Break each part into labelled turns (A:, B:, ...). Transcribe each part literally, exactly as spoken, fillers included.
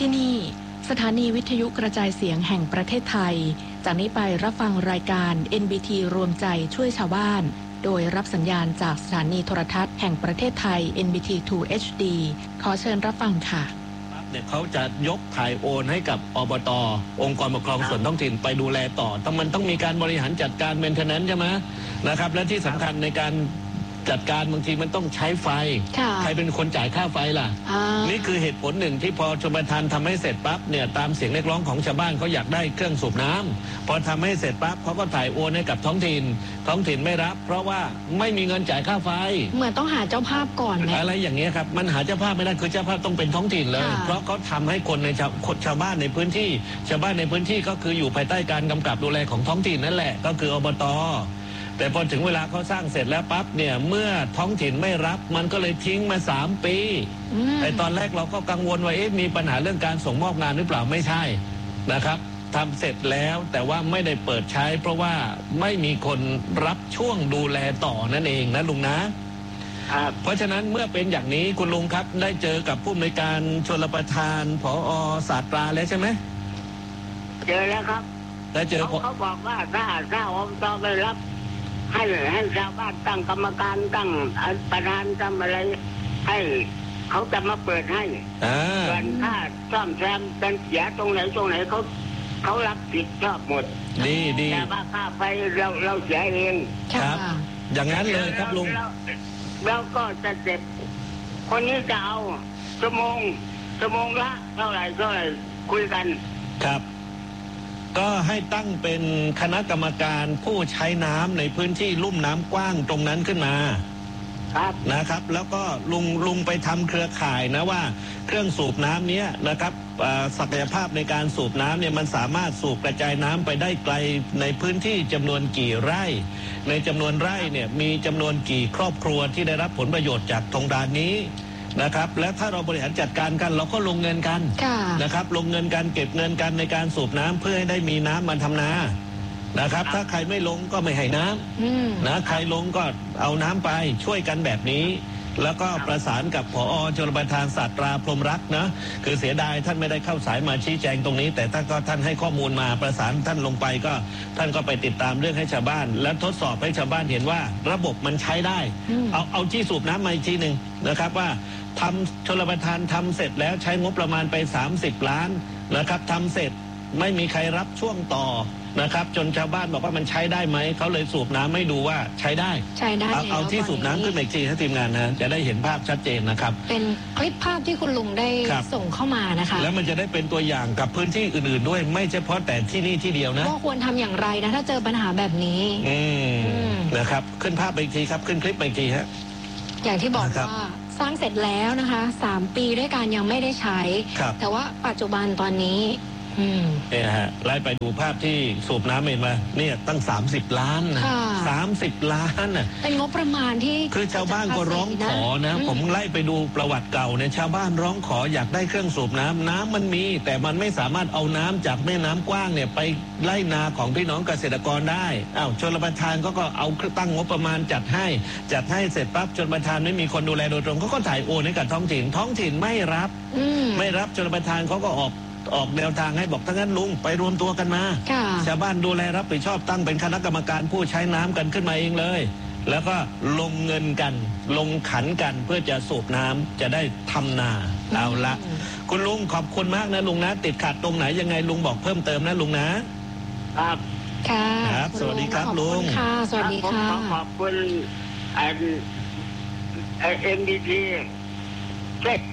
A: ที่นี่สถานีวิทยุกระจายเสียงแห่งประเทศไทยจากนี้ไปรับฟังรายการ เอ็น บี ที รวมใจช่วยชาวบ้านโดยรับสัญญาณจากสถานีโทรทัศน์แห่งประเทศไทย เอ็น บี ที ทู เอช ดี ขอเชิญรับฟังค่ะ
B: เนี่ยเขาจะยกถ่ายโอนให้กับอบต.องค์กรปกครองส่วนท้องถิ่นไปดูแลต่อแต่มันต้องมีการบริหารจัดการเมนเทนแนนซ์ใช่ไหมนะครับและที่สำคัญในการจัดการบางทีมันต้องใช้ไฟใครเป็นคนจ่ายค่าไฟล่ะนี่คือเหตุผลหนึ่งที่พอชลประทานทำให้เสร็จปั๊บเนี่ยตามเสียงเรียกร้องของชาวบ้านเขาอยากได้เครื่องสูบน้ำพอทำให้เสร็จปั๊บเขาก็ถ่ายโอนให้กับท้องถิ่นท้องถิ่นไม่รับเพราะว่าไม่มีเงินจ่ายค่าไฟ
A: เหมือนต้องหาเจ้าภาพก่อนไหม
B: อะไรอย่างเงี้ยครับมันหาเจ้าภาพไม่ได้คือเจ้าภาพต้องเป็นท้องถิ่นเลยเพราะเขาทำให้คนในชาวชาวบ้านในพื้นที่ชาวบ้านในพื้นที่ก็คืออยู่ภายใต้การกำกับดูแลของท้องถิ่นนั่นแหละก็คืออบต.แต่พอถึงเวลาเขาสร้างเสร็จแล้วปั๊บเนี่ยเมื่อท้องถิ่นไม่รับมันก็เลยทิ้งมาสามปีแต่ตอนแรกเราก็กังวลว่าเอ๊ะมีปัญหาเรื่องการส่งมอบงานหรือเปล่าไม่ใช่นะครับทำเสร็จแล้วแต่ว่าไม่ได้เปิดใช้เพราะว่าไม่มีคนรับช่วงดูแลต่อนั่นเองนะลุงนะเพราะฉะนั้นเมื่อเป็นอย่างนี้คุณลุงครับได้เจอกับผู้อำนวยการชลประทานผอ.ศาสตราแล้วใช่ไหม
C: เจอแล้วครับ
B: ได้เจอ
C: เขาบอกว่าถ้าถ้าอบต.ไม่รับให้ให้ชาวบ้านตั้งกรรมการตั้งประธานทำอะไรให้เขาจะมาเปิดให้ส่วนถ้าซ่อมแซมเป็นเสียตรงไหนตรงไหนเขาเขารับผิดชอบหมด
B: ดีดี
C: แต่ว่าค่าไฟเราเราเสียเอง
B: ครับอย่างนั้นเลยครับลุง
C: แล้วก็จะเจ็บคนนี้จะเอาชั่วโมงชั่วโมงละเท่าไหร่เท่าไหร่คุยกัน
B: ครับก็ให้ตั้งเป็นคณะกรรมการผู้ใช้น้ำในพื้นที่ลุ่มน้ำกว้างตรงนั้นขึ้นมา
C: ครับ
B: นะครับแล้วก็ลุงลุงไปทำเครือข่ายนะว่าเครื่องสูบน้ำเนี้ยนะครับศักยภาพในการสูบน้ำเนี่ยมันสามารถสูบกระจายน้ำไปได้ไกลในพื้นที่จำนวนกี่ไร่ในจำนวนไร่เนี่ยมีจำนวนกี่ครอบครัวที่ได้รับผลประโยชน์จากโครงการนี้นะครับและถ้าเราบริหารจัดการกันเราก็ลงเงินกันนะครับลงเงินกันเก็บเงินกันในการสูบน้ำเพื่อให้ได้มีน้ำมาทำนานะครับถ้าใครไม่ลงก็ไม่ให้น้ำนะใครลงก็เอาน้ำไปช่วยกันแบบนี้แล้วก็ประสานกับผอ.ชลประทานศาสตราพรหมรักษ์นะคือเสียดายท่านไม่ได้เข้าสายมาชี้แจงตรงนี้แต่ท่านก็ท่านให้ข้อมูลมาประสานท่านลงไปก็ท่านก็ไปติดตามเรื่องให้ชาวบ้านและทดสอบให้ชาวบ้านเห็นว่าระบบมันใช้ได้เอาเอาที่สูบน้ำมาอีกทีหนึ่งนะครับว่าทำชลประทานทำเสร็จแล้วใช้งบประมาณไปสามสิบล้านนะครับทำเสร็จไม่มีใครรับช่วงต่อนะครับจนชาวบ้านบอกว่ามันใช้ได้ไหมเขาเลยสูบน้ำไม่ดูว่าใช้ได้
A: ใช้ได้
B: เอาเอาที่สูบน้ำขึ้นอีกทีให้ทีมงานนะจะได้เห็นภาพชัดเจนนะครับ
A: เป็นคลิปภาพที่คุณลุงได้ส่งเข้ามานะคะ
B: แล้วมันจะได้เป็นตัวอย่างกับพื้นที่อื่นๆด้วยไม่เฉพาะแต่ที่นี่ที่เดียวนะ
A: ว่าควรทำอย่างไรนะถ้าเจอปัญหาแบบนี้
B: อืมนะครับขึ้นภาพอีกทีครับขึ้นคลิปอีกทีฮะ
A: อย่างที่บอกว่าสร้างเสร็จแล้วนะคะสามปีด้วยกันยังไม่ได้ใช้แต่ว่าปัจจุบันตอนนี้
B: เนี่ยฮะไล่ไปดูภาพที่สูบน้ำเห็นไหมเนี่ยตั้งสามสิบล้านนะสามสิบล้านน่ะ
A: เป็นงบประมาณที่
B: คือชาวบ้านก็ร้องขอนะผมไล่ไปดูประวัติเก่าเนี่ยชาวบ้านร้องขออยากได้เครื่องสูบน้ำน้ำมันมีแต่มันไม่สามารถเอาน้ำจากแม่น้ำกว้างเนี่ยไปไล่นาของพี่น้องเกษตรกรได้อ้าวชลประทานก็ก็เอาตั้งงบประมาณจัดให้จัดให้เสร็จปั๊บชลประทานไม่มีคนดูแลโดยตรงเขาก็ถ่ายโอนให้กับท้องถิ่นท้องถิ่นไม่รับไม่รับชลประทานเขาก็ออกออกแนวทางให้บอกถ้างั้นลุงไปรวมตัวกันมาชาวบ้านดูแลรับผิดชอบตั้งเป็นคณะกรรมการผู้ใช้น้ำกันขึ้นมาเองเลยแล้วก็ลงเงินกันลงขันกันเพื่อจะสูบน้ำจะได้ทำนาเอาละคุณลุงขอบคุณมากนะลุงนะติดขัดตรงไหนยังไงลุงบอกเพิ่มเติมนะลุงนะครับ
A: ค่ะ
B: ครับสวัสดีครับลุง
A: ค่ะสวัสดีค่ะ
C: ขอบคุณเอ็นดีทีเช็ค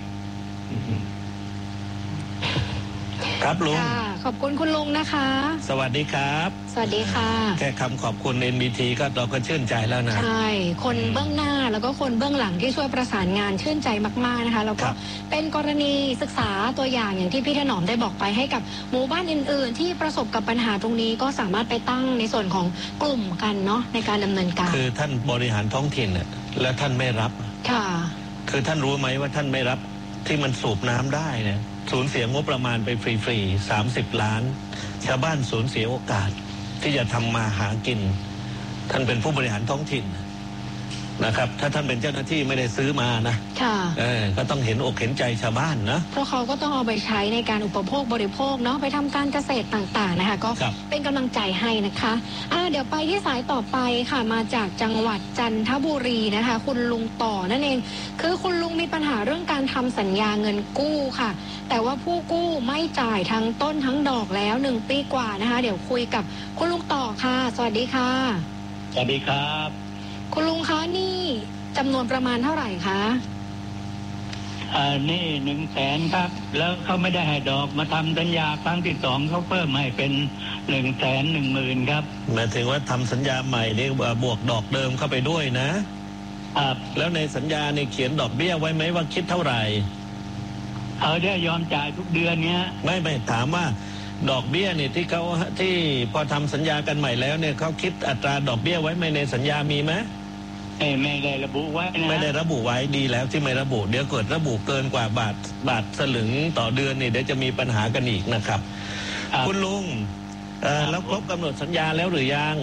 B: ครับลุง
A: ขอบคุณคุณลุงนะคะ
B: สวัสดีครับ
A: สวัสดีค่ะ
B: แค่คำขอบคุณ เอ็น บี ที ก็เราก็ชื่นใจแล้วนะ
A: ใช่คนเบื้องหน้าแล้วก็คนเบื้องหลังที่ช่วยประสานงานชื่นใจมากๆนะคะแล้วก็เป็นกรณีศึกษาตัวอย่างอย่างที่พี่ถนอมได้บอกไปให้กับหมู่บ้านอื่นๆที่ประสบกับปัญหาตรงนี้ก็สามารถไปตั้งในส่วนของกลุ่มกันเนาะในการดำเนินการ
B: คือท่านบริหารท้องถิ่นเนี่ยและท่านไม่รับ
A: ค่ะ
B: คือท่านรู้ไหมว่าท่านไม่รับที่มันสูบน้ำได้เนี่ยสูญเสียงบประมาณไปฟรีๆสามสิบล้านชาวบ้านสูญเสียโอกาสที่จะทำมาหากินท่านเป็นผู้บริหารท้องถิ่นนะครับถ้าท่านเป็นเจ้าหน้าที่ไม่ได้ซื้อมานะ
A: ค่ะ
B: เออก็ต้องเห็นอกเห็นใจชาวบ้านนะ
A: เพราะเขาก็ต้องเอาไปใช้ในการอุปโภคบริโภคเนาะไปทำการเกษตรต่างๆนะคะก็เป็นกำลังใจให้นะคะอ่าเดี๋ยวไปที่สายต่อไปค่ะมาจากจังหวัดจันทบุรีนะคะคุณลุงต่อนั่นเองคือคุณลุงมีปัญหาเรื่องการทำสัญญาเงินกู้ค่ะแต่ว่าผู้กู้ไม่จ่ายทั้งต้นทั้งดอกแล้วหนึ่งปีกว่านะคะเดี๋ยวคุยกับคุณลุงต่อค่ะสวัสดีค่ะ
D: สวัสดีครับ
A: คุณลุงคะนี่จำนวนประมาณเท่าไหร่คะ
D: อ่านี่หนึ่งแสนครับแล้วเขาไม่ได้ให้ดอกมาทำสัญญาครั้งที่สองเขาเพิ่มให้เป็นหนึ่งแสนหนึ่งหมื่นครับ
B: หมายถึงว่าทำสัญญาใหม่นี่บวกดอกเดิมเข้าไปด้วยนะครับแล้วในสัญญาเนี่ยเขียนดอกเบี้ยไว้ไหมว่าคิดเท่าไหร่
D: เออได้ยอมจ่ายทุกเดือนเนี้ย
B: ไม่ไม่ถามว่าดอกเบี้ยเนี่ยที่เขาที่พอทำสัญญากันใหม่แล้วเนี่ยเขาคิดอัตราดอกเบี้ยไว้ไหมในสัญญามีไหม
D: ไม่ได้ระบุไว้นะ
B: ไม่ได้ระบุไว้ดีแล้วที่ไม่ระบุเดี๋ยวเกิดระบุเกินกว่าบาทบาทสลึงต่อเดือนเนี่ยเดี๋ยวจะมีปัญหากันอีกนะครับคุณลุงแล้วครบกำหนดสัญญาแล้วหรือยัง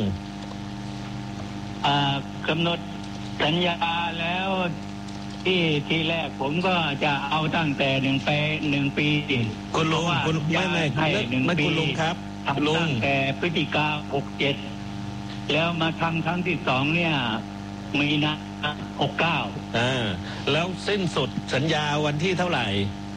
D: กำหนดสัญญาแล้วที่ที่แรกผมก็จะเอาตั้งแต่หนึ่งปีหนึ่งปี
B: คุณลุงคุณไม่ไม่
D: ให้หนึ่งปี
B: คุณลุงครับ
D: ทำตั้งแต่พฤศจิกาหกเจ็ดแล้วมาทำครั้งที่สองเนี่ยมีนะหกเก้า
B: อ่าแล้วสิ้นสุดสัญญาวันที่เท่าไหร่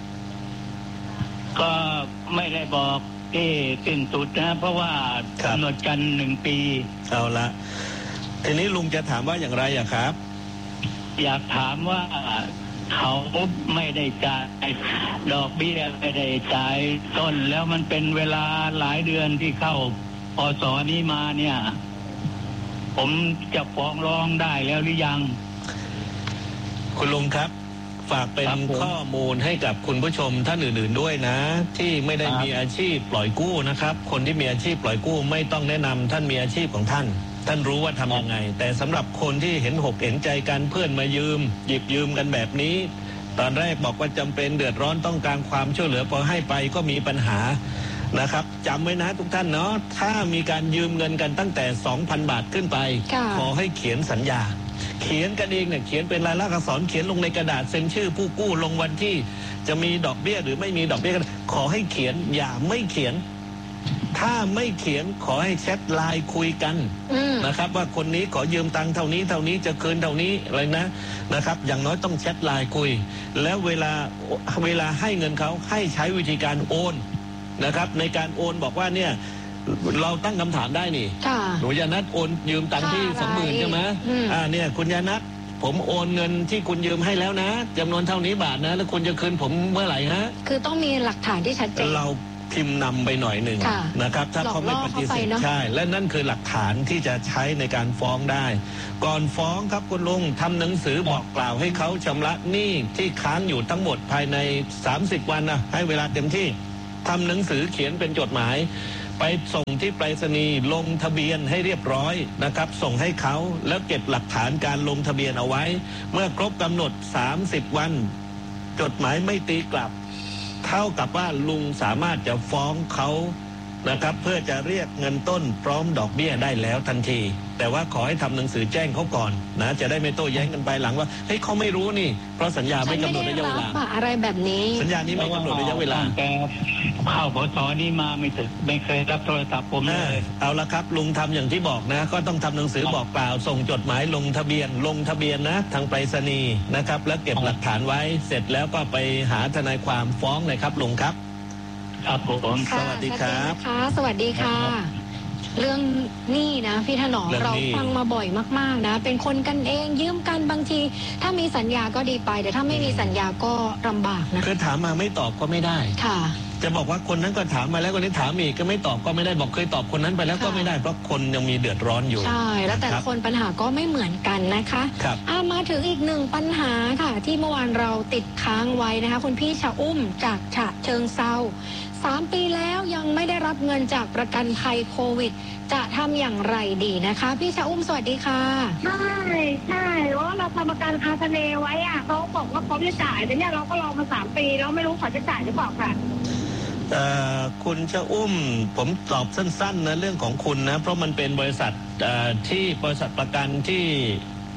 D: ก็ไม่ได้บอกที่สิ้นสุดนะเพราะว่ากำหนดกันหนึ่งปี
B: เอาละทีนี้ลุงจะถามว่าอย่างไรอะครับ
D: อยากถามว่าเขาไม่ได้จ่ายดอกเบี้ยไม่ได้จ่ายต้นแล้วมันเป็นเวลาหลายเดือนที่เข้าพศนี้มาเนี่ยผมจะฟ้องร้องได้แล้วหรือยัง
B: คุณลุงครับฝากเป็นข้อมูลให้กับคุณผู้ชมท่านอื่นๆด้วยนะที่ไม่ได้มีอาชีพปล่อยกู้นะครับคนที่มีอาชีพปล่อยกู้ไม่ต้องแนะนำท่านมีอาชีพของท่านท่านรู้ว่าทำยังไงแต่สำหรับคนที่เห็นหกเห็นใจกันเพื่อนมายืมหยิบยืมกันแบบนี้ตอนแรกบอกว่าจำเป็นเดือดร้อนต้องการความช่วยเหลือพอให้ไปก็มีปัญหานะครับจำไว้นะทุกท่านเนาะถ้ามีการยืมเงินกันตั้งแต่ สองพัน บาทขึ้นไปขอให้เขียนสัญญาเขียนกันเองเนี่ยเขียนเป็นลายลักษณ์อักษรเขียนลงในกระดาษเซ็นชื่อผู้กู้ลงวันที่จะมีดอกเบี้ยหรือไม่มีดอกเบี้ยกันขอให้เขียนอย่าไม่เขียนถ้าไม่เขียนขอให้แชทไลน์คุยกันนะครับว่าคนนี้ขอยืมตังค์เท่านี้เท่านี้จะคืนเท่านี้อะไรนะนะครับอย่างน้อยต้องแชทไลน์คุยแล้วเวลาเวลาให้เงินเขาให้ใช้วิธีการโอนนะครับในการโอนบอกว่าเนี่ยเราตั้งคำถามได้นี่หนูยานัทโอนยืมตังค์ที่สองหมื่นใช่ไหมอ่าเนี่ยคุณยานัทผมโอนเงินที่คุณยืมให้แล้วนะจำนวนเท่านี้บาทนะแล้วคุณจะคืนผมเมื่อไหร่ฮะ
A: คือต้องมีหลักฐานที่ชัดเจน
B: เราพิมพ์นำไปหน่อยหนึ่งนะครับถ้าเขาไม่ปฏิเสธใช่และนั่นคือหลักฐานที่จะใช้ในการฟ้องได้ก่อนฟ้องครับคุณลุงทำหนังสือบอกกล่าวให้เขาชำระหนี้ที่ค้างอยู่ทั้งหมดภายในสามสิบวันนะให้เวลาเต็มที่ทำหนังสือเขียนเป็นจดหมายไปส่งที่ไปรษณีย์ลงทะเบียนให้เรียบร้อยนะครับส่งให้เขาแล้วเก็บหลักฐานการลงทะเบียนเอาไว้เมื่อครบกำหนดสามสิบวันจดหมายไม่ตีกลับเท่ากับว่าลุงสามารถจะฟ้องเขานะครับเพื่อจะเรียกเงินต้นพร้อมดอกเบี้ยได้แล้วทันทีแต่ว่าขอให้ทำหนังสือแจ้งเขาก่อนนะจะได้ไม่โต้แย้งกันไปหลังว่าเฮ้ยเขาไม่รู้นี่เพราะสัญญาไม่กำหนดระยะเวลา
A: อะไรแบบนี้
B: สัญญานี้ไม่กำหนดระยะเวลา
D: แต่เข้าพศนี้มาไม่ถึงไม่เคยรับโทรศัพท์ผมเลย
B: เอาละครับลุงทำอย่างที่บอกนะก็ต้องทำหนังสือบอกกล่าวส่งจดหมายลงทะเบียนลงทะเบียนนะทางไปรษณีย์นะครับแล้วเก็บหลักฐานไว้เสร็จแล้วก็ไปหาทนายความฟ้องเลยครับลุงครับ
D: ครับผม
B: สวัสดีครับ
A: สวัสดีค่ะเรื่องนี่นะพี่ถนอมเราฟังมาบ่อยมากๆนะเป็นคนกันเองยืมกันบางทีถ้ามีสัญญาก็ดีไปแต่ถ้าไม่มีสัญญาก็ลำบากนะ
B: คือถามมาไม่ตอบก็ไม่ได้
A: ค่ะ
B: จะบอกว่าคนนั้นก็ถามมาแล้วคนนี้ถามอีกก็ไม่ตอบก็ไม่ได้บอกเคยตอบคนนั้นไปแล้วก็ไม่ได้เพราะคนยังมีเดือดร้อนอยู่
A: ใช่แล้วแต่ละคนปัญหาก็ไม่เหมือนกันนะคะ
B: ครับ
A: มาถึงอีกหนึ่งปัญหาค่ะที่เมื่อวานเราติดค้างไว้นะคะคุณพี่ชะอุ้มจากฉะเชิงเซาสามปีแล้วยังไม่ได้รับเงินจากประกันภัยโควิดจะทำอย่างไรดีนะคะพี่ชะอุ้มสวัสดีค่ะ
E: ใช่ใช่เพราะเราทำประกันอาคาเนไว้อ่ะเขาบอกว่าเขาจะจ่ายแต่เนี่ยเราก็รอมาสามปีแล้วไม่รู้เขาจะจ่ายหรือเปล่าค่ะ
B: คุณชะอุ้มผมตอบสั้นๆนะเรื่องของคุณนะเพราะมันเป็นบริษัทที่บริษัทประกันที่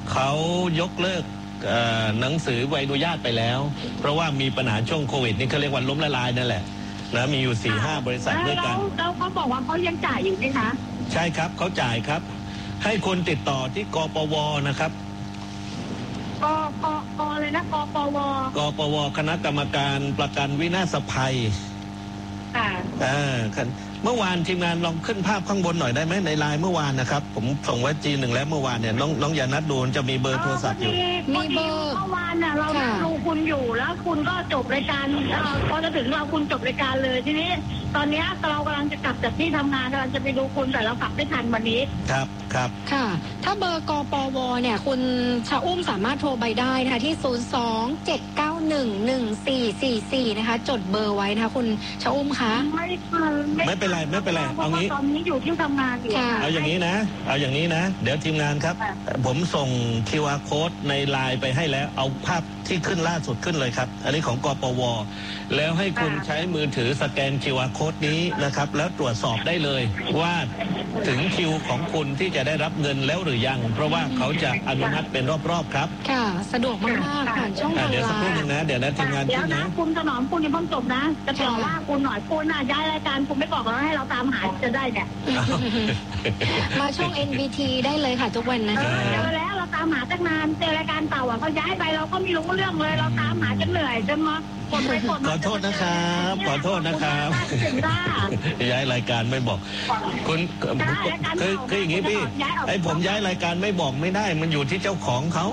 B: เขายกเลิกหนังสือใบอนุญาตไปแล้วเพราะว่ามีปัญหาช่วงโควิดนี่เขาเรียกว่าล้มละลายนั่นแหละนะมีอยู่สี่ห้าบริษัทด้วยกัน
E: แล้วเขาบอกว่าเขายังจ่ายอยู่ไหมคะ
B: ใช่ครับเขาจ่ายครับให้คนติดต่อที่กปวนะครับ
E: กกกเลยนะกปว
B: กปวคณะกรรมการประกันวินาศภัย
E: ค่ะ
B: อ่าเมื่อวานทีมงานลองขึ้นภาพข้างบนหน่อยได้ไหมในไลน์เมื่อวานนะครับผมส่งไว้จีหนึ่งแล้วเมื่อวานเนี่ยน้องน้องอย่านัดดูจะมีเบอร์โทรศัพท์อยู่
E: มีเบอร์เมื่อวานน่ะเราดูคุณอยู่แล้วคุณก็จบรายการพอจะถึงเราคุณจบรายการเลยทีนี้ตอนนี้เรากำลังจะกลับจากที่ทำงานกำลังจะไปดูคุณแต่เรากลับไม่ทันวันนี้
B: ครับครับ
A: ค่ะถ้าเบอร์กปวเนี่ยคุณชาอุ้มสามารถโทรไปได้นะคะที่ศูนย์ สอง เจ็ด เก้า หนึ่ง หนึ่ง สี่ สี่ สี่นะคะจดเบอร์ไว้นะคะคุณชาอุ้มคะ
E: ไม่
B: ไม่เป็นไรไม่เป็นไรเอางี้
E: ตอนนี้อยู่ที่ทำงานอยู่
B: เอาอย่างนี้นะเอาอย่างนี้นะเดี๋ยวทีมงานครับผมส่ง คิว อาร์ Code ในไลน์ไปให้แล้วเอาภาพที่ขึ้นล่าสุดขึ้นเลยครับอันนี้ของกปวแล้วให้คุณใช้มือถือสแกน คิว อาร์ Code นี้นะครับแล้วตรวจสอบได้เลยว่าถึงคิวของคุณที่จะได้รับเงินแล้วหรือยังเพราะว่าเขาจะอนุมัติเป็นรอบๆครับ
A: ค่ะสะดวกมากๆผ่านช่องทางไลน์
B: เดี๋ยวสักครู่นึงนะเดี๋ยวนะทีมงาน
E: เดี๋ยวนะคุณถนอมคุณยังเพิ่งจบนะจะบอกว่าคุณหน่อยคุณน่ะย้ายรายการคุณไม่บอกเราให้เราตามหาจะได้เนี่ย
A: มาช่อง เอ็น บี ที ได้เลยค่ะทุกวันนะ
E: เจอแล้วเราตามหาตั้งนานเจอรายการเต่าอ่ะเขาย้ายไปเราก็ไม่รู้เรื่องเลยเราตามหาจนเหนื่อยจนมา
B: ขอโทษนะครับขอโทษนะครับย้ายรายการไม่บอกคุณคือคืออย่างนี้พี่ไอ้ผมย้ายรายการไม่บอกไม่ได้มันอยู่ที่เจ้าของเขา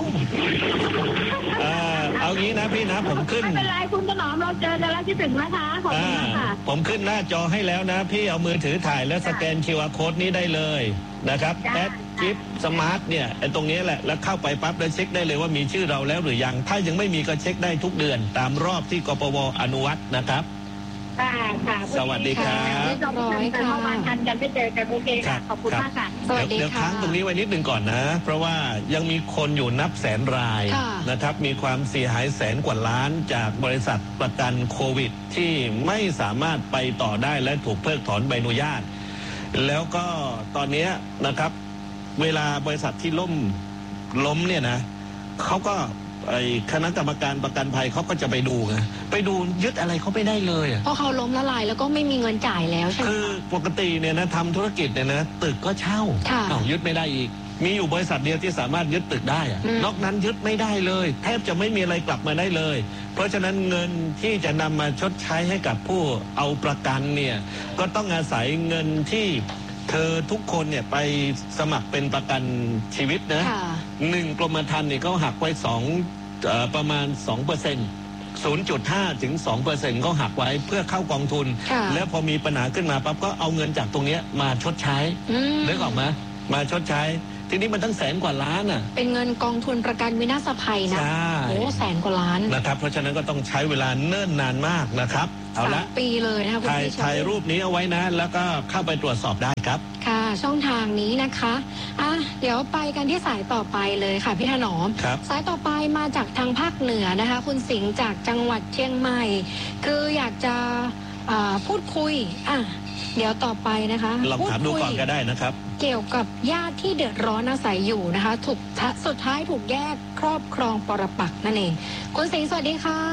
B: เอางี้นะพี่นะผมขึ้น
E: ไม่เป็นไรคุณถนอมเราเจอกันแล้วที่ถึงนะคะขอบคุณค่ะ
B: ผมขึ้นหน้าจอให้แล้วนะพี่เอามือถือถ่ายแล้วสแกน คิว อาร์ Code นี้ได้เลยนะครับแอดจิ๊บสมาร์ทเนี่ยไอ้ตรงนี้แหละแล้วเข้าไปปั๊บแล้วเช็คได้เลยว่ามีชื่อเราแล้วหรือยังถ้ายังไม่มีก็เช็คได้ทุกเดือนตามรอบที่กปวอนุวัตนะครับ
E: ค่ะค่ะ
B: สวัสดีครับ
E: เรียบร้อยค่ะเมื่อวานทันกันไม่เจอกันโอเคค่ะขอบคุณมากค่ะ
A: สวัสดีค่ะ
B: เดี๋ยวค้างตรงนี้ไว้นิดหนึ่งก่อนนะเพราะว่ายังมีคนอยู่นับแสนรายนะครับมีความเสียหายแสนกว่าล้านจากบริษัทประกันโควิดที่ไม่สามารถไปต่อได้และถูกเพิกถอนใบอนุญาตแล้วก็ตอนนี้นะครับเวลาบริษัทที่ล้มล้มเนี่ยนะเขาก็ไอ้คณะกรรมการประกันภัยเขาก็จะไปดูไงไปดูยึดอะไรเขาไม่ได้เลย
A: เพราะเขาล้มละลายแล้วก็ไม่มีเงินจ่ายแล้วใช่ไหม
B: คือปกติเนี่ยนะทำธุรกิจเนี่ยนะตึกก็เช่ายึดไม่ได้อีกมีอยู่บริษัทเดียวที่สามารถยึดตึกได้อะนอกนั้นยึดไม่ได้เลยแทบจะไม่มีอะไรกลับมาได้เลยเพราะฉะนั้นเงินที่จะนำมาชดใช้ให้กับผู้เอาประกันเนี่ยก็ต้องอาศัยเงินที่เธอทุกคนเนี่ยไปสมัครเป็นประกันชีวิตนะหนึ่งกรมธรรม์เนี่ยเขาหักไว้สองประมาณสองเปอร์เซ็นต์ศูนย์จุดห้าถึงสองเปอร์เซ็นต์เขาหักไว้เพื่อเข้ากองทุนแล้วพอมีปัญหาขึ้นมาปั๊บก็เอาเงินจากตรงนี้มาชดใช้นึกออกไหมมาชดใช้ทีนี้มันตั้งแสนกว่าล้านอ่ะ
A: เป็นเงินกองทุนประกันวินาศภัยนะโอ้แสนกว่าล้าน
B: นะครับเพราะฉะนั้นก็ต้องใช้เวลาเนิ่นนานมากนะครับเอาละ
A: ปีเลยนะคะคุณ
B: พี่ถ่ายรูปนี้เอาไว้นะแล้วก็เข้าไปตรวจสอบได้ครับ
A: ค่ะช่องทางนี้นะคะอ่ะเดี๋ยวไปกันที่สายต่อไปเลยค่ะพี่ถนอมสายต่อไปมาจากทางภาคเหนือนะคะคุณสิงห์จากจังหวัดเชียงใหม่คืออยากจะพูดคุยอ่ะเดี๋ยวต่อไปนะคะ
B: ลองถามดูก่อนก็ได้นะครับ
A: เกี่ยวกับญาติที่เดือดร้อนอาศัยอยู่นะคะถูกสุดท้ายถูกแยกครอบครองปรปักษ์นั่นเองคุณสิงห์สวัสดีค่ะ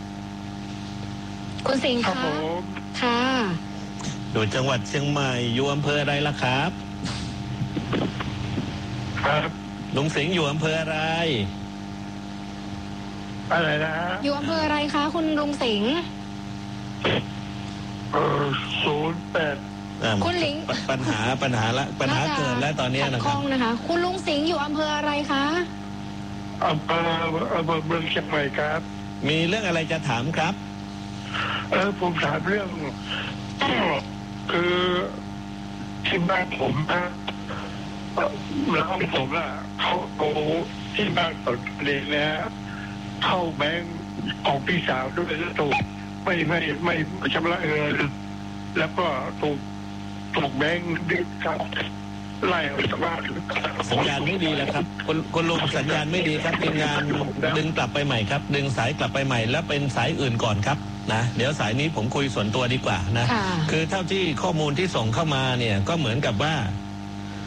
A: คุณสิงห์คะค่ะ
B: อยู่จังหวัดเชียงใหม่อยู่อำเภออะไรล่ะครับ
F: ครับ
B: ลุงสิงห์อยู่อำเภออะไร
F: อะไรนะ
A: อยู่อำเภออะไรคะคุณลุงสิงห์
F: เออศูนย์แปด
A: คุณลิง
B: ปัญหาปัญหาละปัญหาเกิดแล้วตอนนี้นะครับ
A: นะคะคุณลุงสิงห์อยู่อำเภออะไรคะ
F: อำเภออำเภอเมืองเชียงใหม่ครับ
B: มีเรื่องอะไรจะถามครับ
F: เออผมถามเรื่องคือที่บ้านผมนะแล้วผมล่ะเขาเอาที่บ้านตนเองนะเข้าแบงก์ของพี่สาวด้วยแล้วถูกไม่ไม่ไม่ชำระเงินแล้วก็ถูกถูกแบงก์ดึงครับไล่ออกจากบ้าน
B: สัญญาณไม่ดีแล้วครับคนคนลงสัญญาณไม่ดีครับทีมงานดึงกลับไปใหม่ครับดึงสายกลับไปใหม่แล้วเป็นสายอื่นก่อนครับนะเดี๋ยวสายนี้ผมคุยส่วนตัวดีกว่านะคือเท่าที่ข้อมูลที่ส่งเข้ามาเนี่ยก็เหมือนกับว่า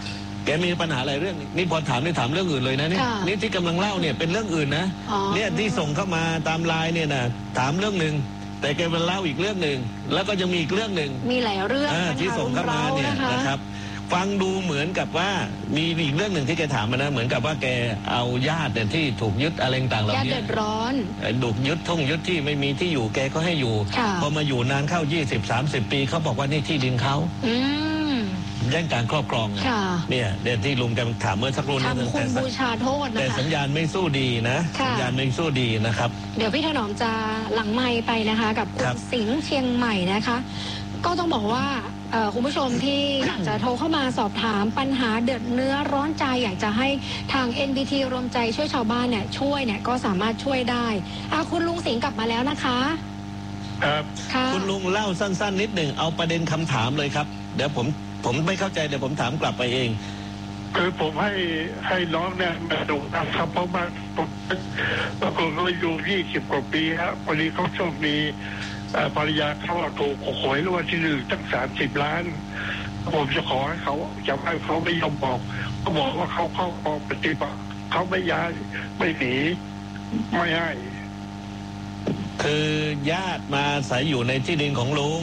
B: แกมีปัญหาอะไรเรื่องนี้นี่พอถามได้ถามเรื่องอื่นเลยนะนี่นี่ที่กำลังเล่าเนี่ยเป็นเรื่องอื่นนะเนี่ยที่ส่งเข้ามาตามไลน์เนี่ยนะถามเรื่องหนึ่งแต่แกมาเล่าอีกเรื่องหนึ่งแล้วก็จะมีอีกเรื่องหนึ่ง
A: มีหลายเรื่อง
B: ที่ส่งเข้ามาเนี่ยนะครับฟังดูเหมือนกับว่ามีอีกเรื่องหนึ่งที่แกถามมานะเหมือนกับว่าแกเอาญาติเนี่ยที่ถูกยึดอะไรต่างๆเหล่านี้ญาติ
A: เดือดร้อน
B: ถูกยึดท่งยึดที่ไม่มีที่อยู่แกก็ให้อยู่พอมาอยู่นานเข้า ยี่สิบ สามสิบ ปีเขาบอกว่านี่ที่ดินเขาแย่งการครอบครองเนี่ยเดี๋ยวที่ลุงแกถามเมื่อสักครู่นี้
A: ทำคุณบูชาโทษนะคะ
B: แต่สัญญาณไม่สู้ดีนะสัญญาณไม่สู้ดีนะครับ
A: เดี๋ยวพี่ถนอมจะหลังไมค์ไปนะคะกับคุณสิงห์เชียงใหม่นะคะก็ต้องบอกว่าคุณผู้ชมที่อยากจะโทรเข้ามาสอบถามปัญหาเดือดเนื้อร้อนใจอยากจะให้ทาง เอ็น บี ที รวมใจช่วยชาวบ้านเนี่ยช่วยเนี่ยก็สามารถช่วยได้คุณลุงสิงห์กลับมาแล้วนะคะ
F: ครับ
B: คุณลุงเล่าสั้นๆนิดหนึ่งเอาประเด็นคำถามเลยครับเดี๋ยวผมผมไม่เข้าใจเดี๋ยวผมถามกลับไปเอง
F: คือผมให้ให้น้องเนี่ยมาดูนะครับเพราะว่าผมปรากฏว่าอยู่ยี่สิบกว่าปีครับวันนี้เขาโชคดีภรรยาเขาถูกหวยรางวัลที่หนึ่งตั้งสามสิบล้านผมจะขอให้เขาจะให้เขาไม่ยอมบอกเขาบอกว่าเขาเข้าออกปฏิบัติเขาไม่ย้ายไม่หนีไม่ให้
B: คือญาติมาอาศัยอยู่ในที่ดินของลุง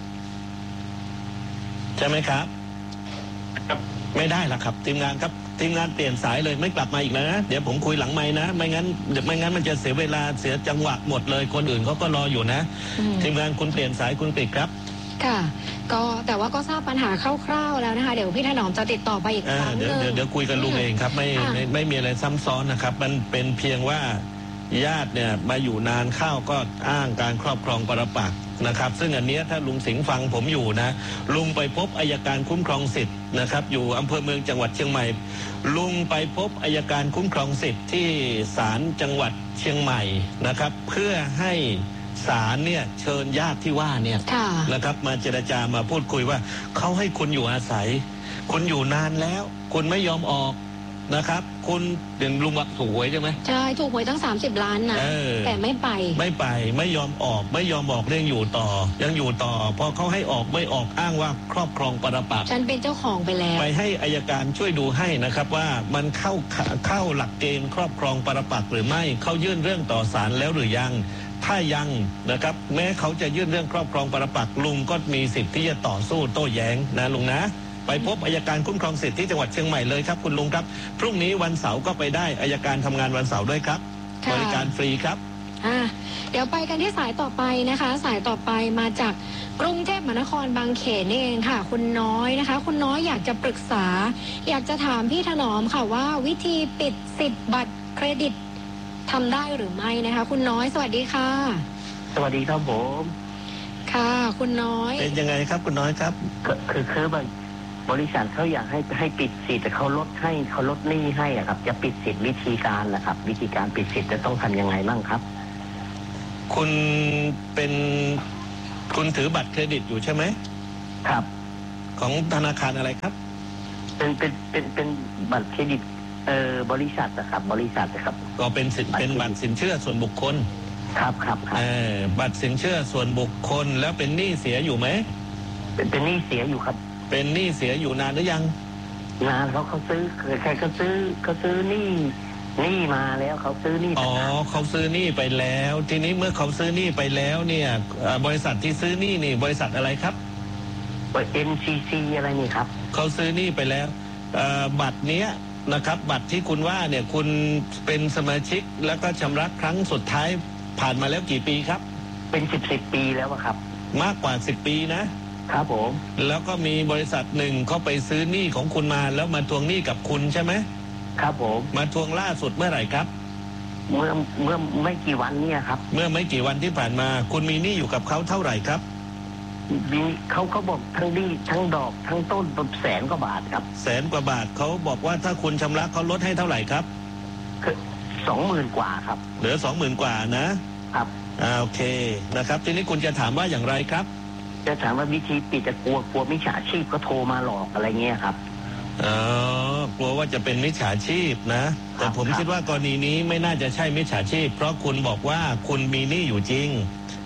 B: ใช่ไหมครับไม่ได้ละครับทีมงานครับทีมงานเปลี่ยนสายเลยไม่กลับมาอีกแล้วนะเดี๋ยวผมคุยหลังไมค์นะไม่งั้นไม่งั้นมันจะเสียเวลาเสียจังหวะหมดเลยคนอื่นเขาก็รออยู่นะทีมงานคุณเปลี่ยนสายคุณปิดครับ
A: ค่ะก็แต่ว่าก็ทราบปัญหาคร่าวๆแล้วนะคะเดี๋ยวพี่ถนอมจะติดต่อไปอีกครั้งนึง
B: เดี๋ยวเดี๋ยวคุยกันลุงเองครับไม่ไม่ไม่มีอะไรซ้ำซ้อนนะครับมันเป็นเพียงว่าญาติเนี่ยมาอยู่นานเข้าก็อ้างการครอบครองปรปักษ์นะครับซึ่งอันนี้ถ้าลุงสิงห์ฟังผมอยู่นะลุงไปพบอัยการคุ้มครองสิทธิ์นะครับอยู่อำเภอเมืองจังหวัดเชียงใหม่ลุงไปพบอัยการคุ้มครองสิทธิ์ที่ศาลจังหวัดเชียงใหม่นะครับเพื่อให้ศาลเนี่ยเชิญญาติที่ว่าเนี่ยนะครับมาเจรจามาพูดคุยว่าเขาให้คุณอยู่อาศัยคุณอยู่นานแล้วคุณไม่ยอมออกนะครับคุณเดี๋ยวลุงว่าถูกหวยใช่ไหม
A: ใช่ถูกหวยตั้งสามสิบล้านนะแต่ไม่ไป
B: ไม่ไปไม่ยอมออกไม่ยอมออกเรื่องอยู่ต่อยังอยู่ต่อพอเขาให้ออกไม่ออกอ้างว่าครอบครองปรปักษ์
A: ฉันเป็นเจ้าของไปแล้ว
B: ไปให้อัยการช่วยดูให้นะครับว่ามันเข้าเข้าหลักเกณฑ์ครอบครองปรปักษ์หรือไม่เขายื่นเรื่องต่อศาลแล้วหรือยังถ้ายังนะครับแม้เขาจะยื่นเรื่องครอบครองปรปักษ์ลุงก็มีสิทธิ์ที่จะต่อสู้โต้แย้งนะลุงนะไปพบอัยการคุ้มครองสิทธิ์ที่จังหวัดเชียงใหม่เลยครับคุณลุงครับพรุ่งนี้วันเสาร์ก็ไปได้อัยการทำงานวันเสาร์ด้วยครับบริการฟรีครับ
A: อ่าเดี๋ยวไปกันที่สายต่อไปนะคะสายต่อไปมาจากกรุงเทพมหานครบางเขนนี่เองค่ะคุณน้อยนะคะคุณน้อยอยากจะปรึกษาอยากจะถามพี่ถนอมค่ะว่าวิธีปิดสิทธิ์บัตรเครดิตทำได้หรือไม่นะคะคุณน้อยสวัสดีค่ะ
G: สวัสดีครับผม
A: ค่ะคุณน้อย
B: เป็นยังไงครับคุณน้อยครับ
G: คือคือแบบบริษัทเขาอยากให้ให้ปิดสิทธิ์แต่เขาลดให้เขาลดหนี้ให้อ่ะครับจะปิดสิทธิ์วิธีการนะครับวิธีการปิดสิทธิ์จะต้องทำยังไงบ้างครับ
B: คุณเป็นคุณถือบัตรเครดิตอยู่ใช่ไหม
G: ครับ
B: ของธนาคารอะไรครับ
G: เป็นเป็นเป็นเป็นบัตรเครดิตเอ่อบริษัทนะครับบริษัทนะครับ
B: ก็เป็นสินเป็นบัตรสินเชื่อส่วนบุคคล
G: ครับครับ
B: เออบัตรสินเชื่อส่วนบุคคลแล้วเป็นหนี้เสียอยู่ไหม
G: เป็นเป็นหนี้เสียอยู่ครับ
B: เป็นหนี้เสียอยู่นานหรือยัง
G: นานเขาเขาซื้อใครเขาซื้อเขาซื้อหนี้หนี้มาแล้วเขาซื้อหนี้
B: อ๋อเขาซื้อหนี้ไปแล้วทีนี้เมื่อเขาซื้อหนี้ไปแล้วเนี่ยบริษัทที่ซื้อหนี้นี่บริษัทอะไรครับ
G: เอ็น ซี ซี อะไรนี่ครับ
B: เขาซื้อหนี้ไปแล้วบัตรเนี้ยนะครับบัตรที่คุณว่าเนี่ยคุณเป็นสมาชิกแล้วก็ชำระครั้งสุดท้ายผ่านมาแล้วกี่ปีครับ
G: เป็นสิบสิบปีแล้วครับ
B: มากกว่าสิบปีนะครับ
G: ผม
B: แล้วก็มีบริษัทหนึ่งเขาไปซื้อหนี้ของคุณมาแล้วมาทวงหนี้กับคุณใช่ไหม
G: ครับผม
B: มาทวงล่าสุดเมื่อไหร่ครับ
G: เมื่อเมื่อไม่กี่วันนี้ครับ
B: เมื่อไม่กี่วันที่ผ่านมาคุณมีหนี้อยู่กับเขาเท่าไหร่ครับ
G: เขาเขาบอกทั้งหนี้ทั้งดอกทั้งต้นเป็นแสนกว่าบาทครับ
B: แสนกว่าบาทเขาบอกว่าถ้าคุณชำระเขาลดให้เท่าไหร่ครับ
G: สองหมื่นกว่าครับ
B: เหลือสองหมื่นกว่านะครับอ่าโอเคนะครับทีนี้คุณจะถามว่าอย่างไรครับ
G: จะถามว่าวิธีปิดจะกลัวกลัวมิจฉาชีพก็โทรมาหลอกอะไรเงี้ยครับ
B: อ๋อกลัวว่าจะเป็นมิจฉาชีพนะแต่ผมคิดว่ากรณีนี้ไม่น่าจะใช่มิจฉาชีพเพราะคุณบอกว่าคุณมีหนี้อยู่จริง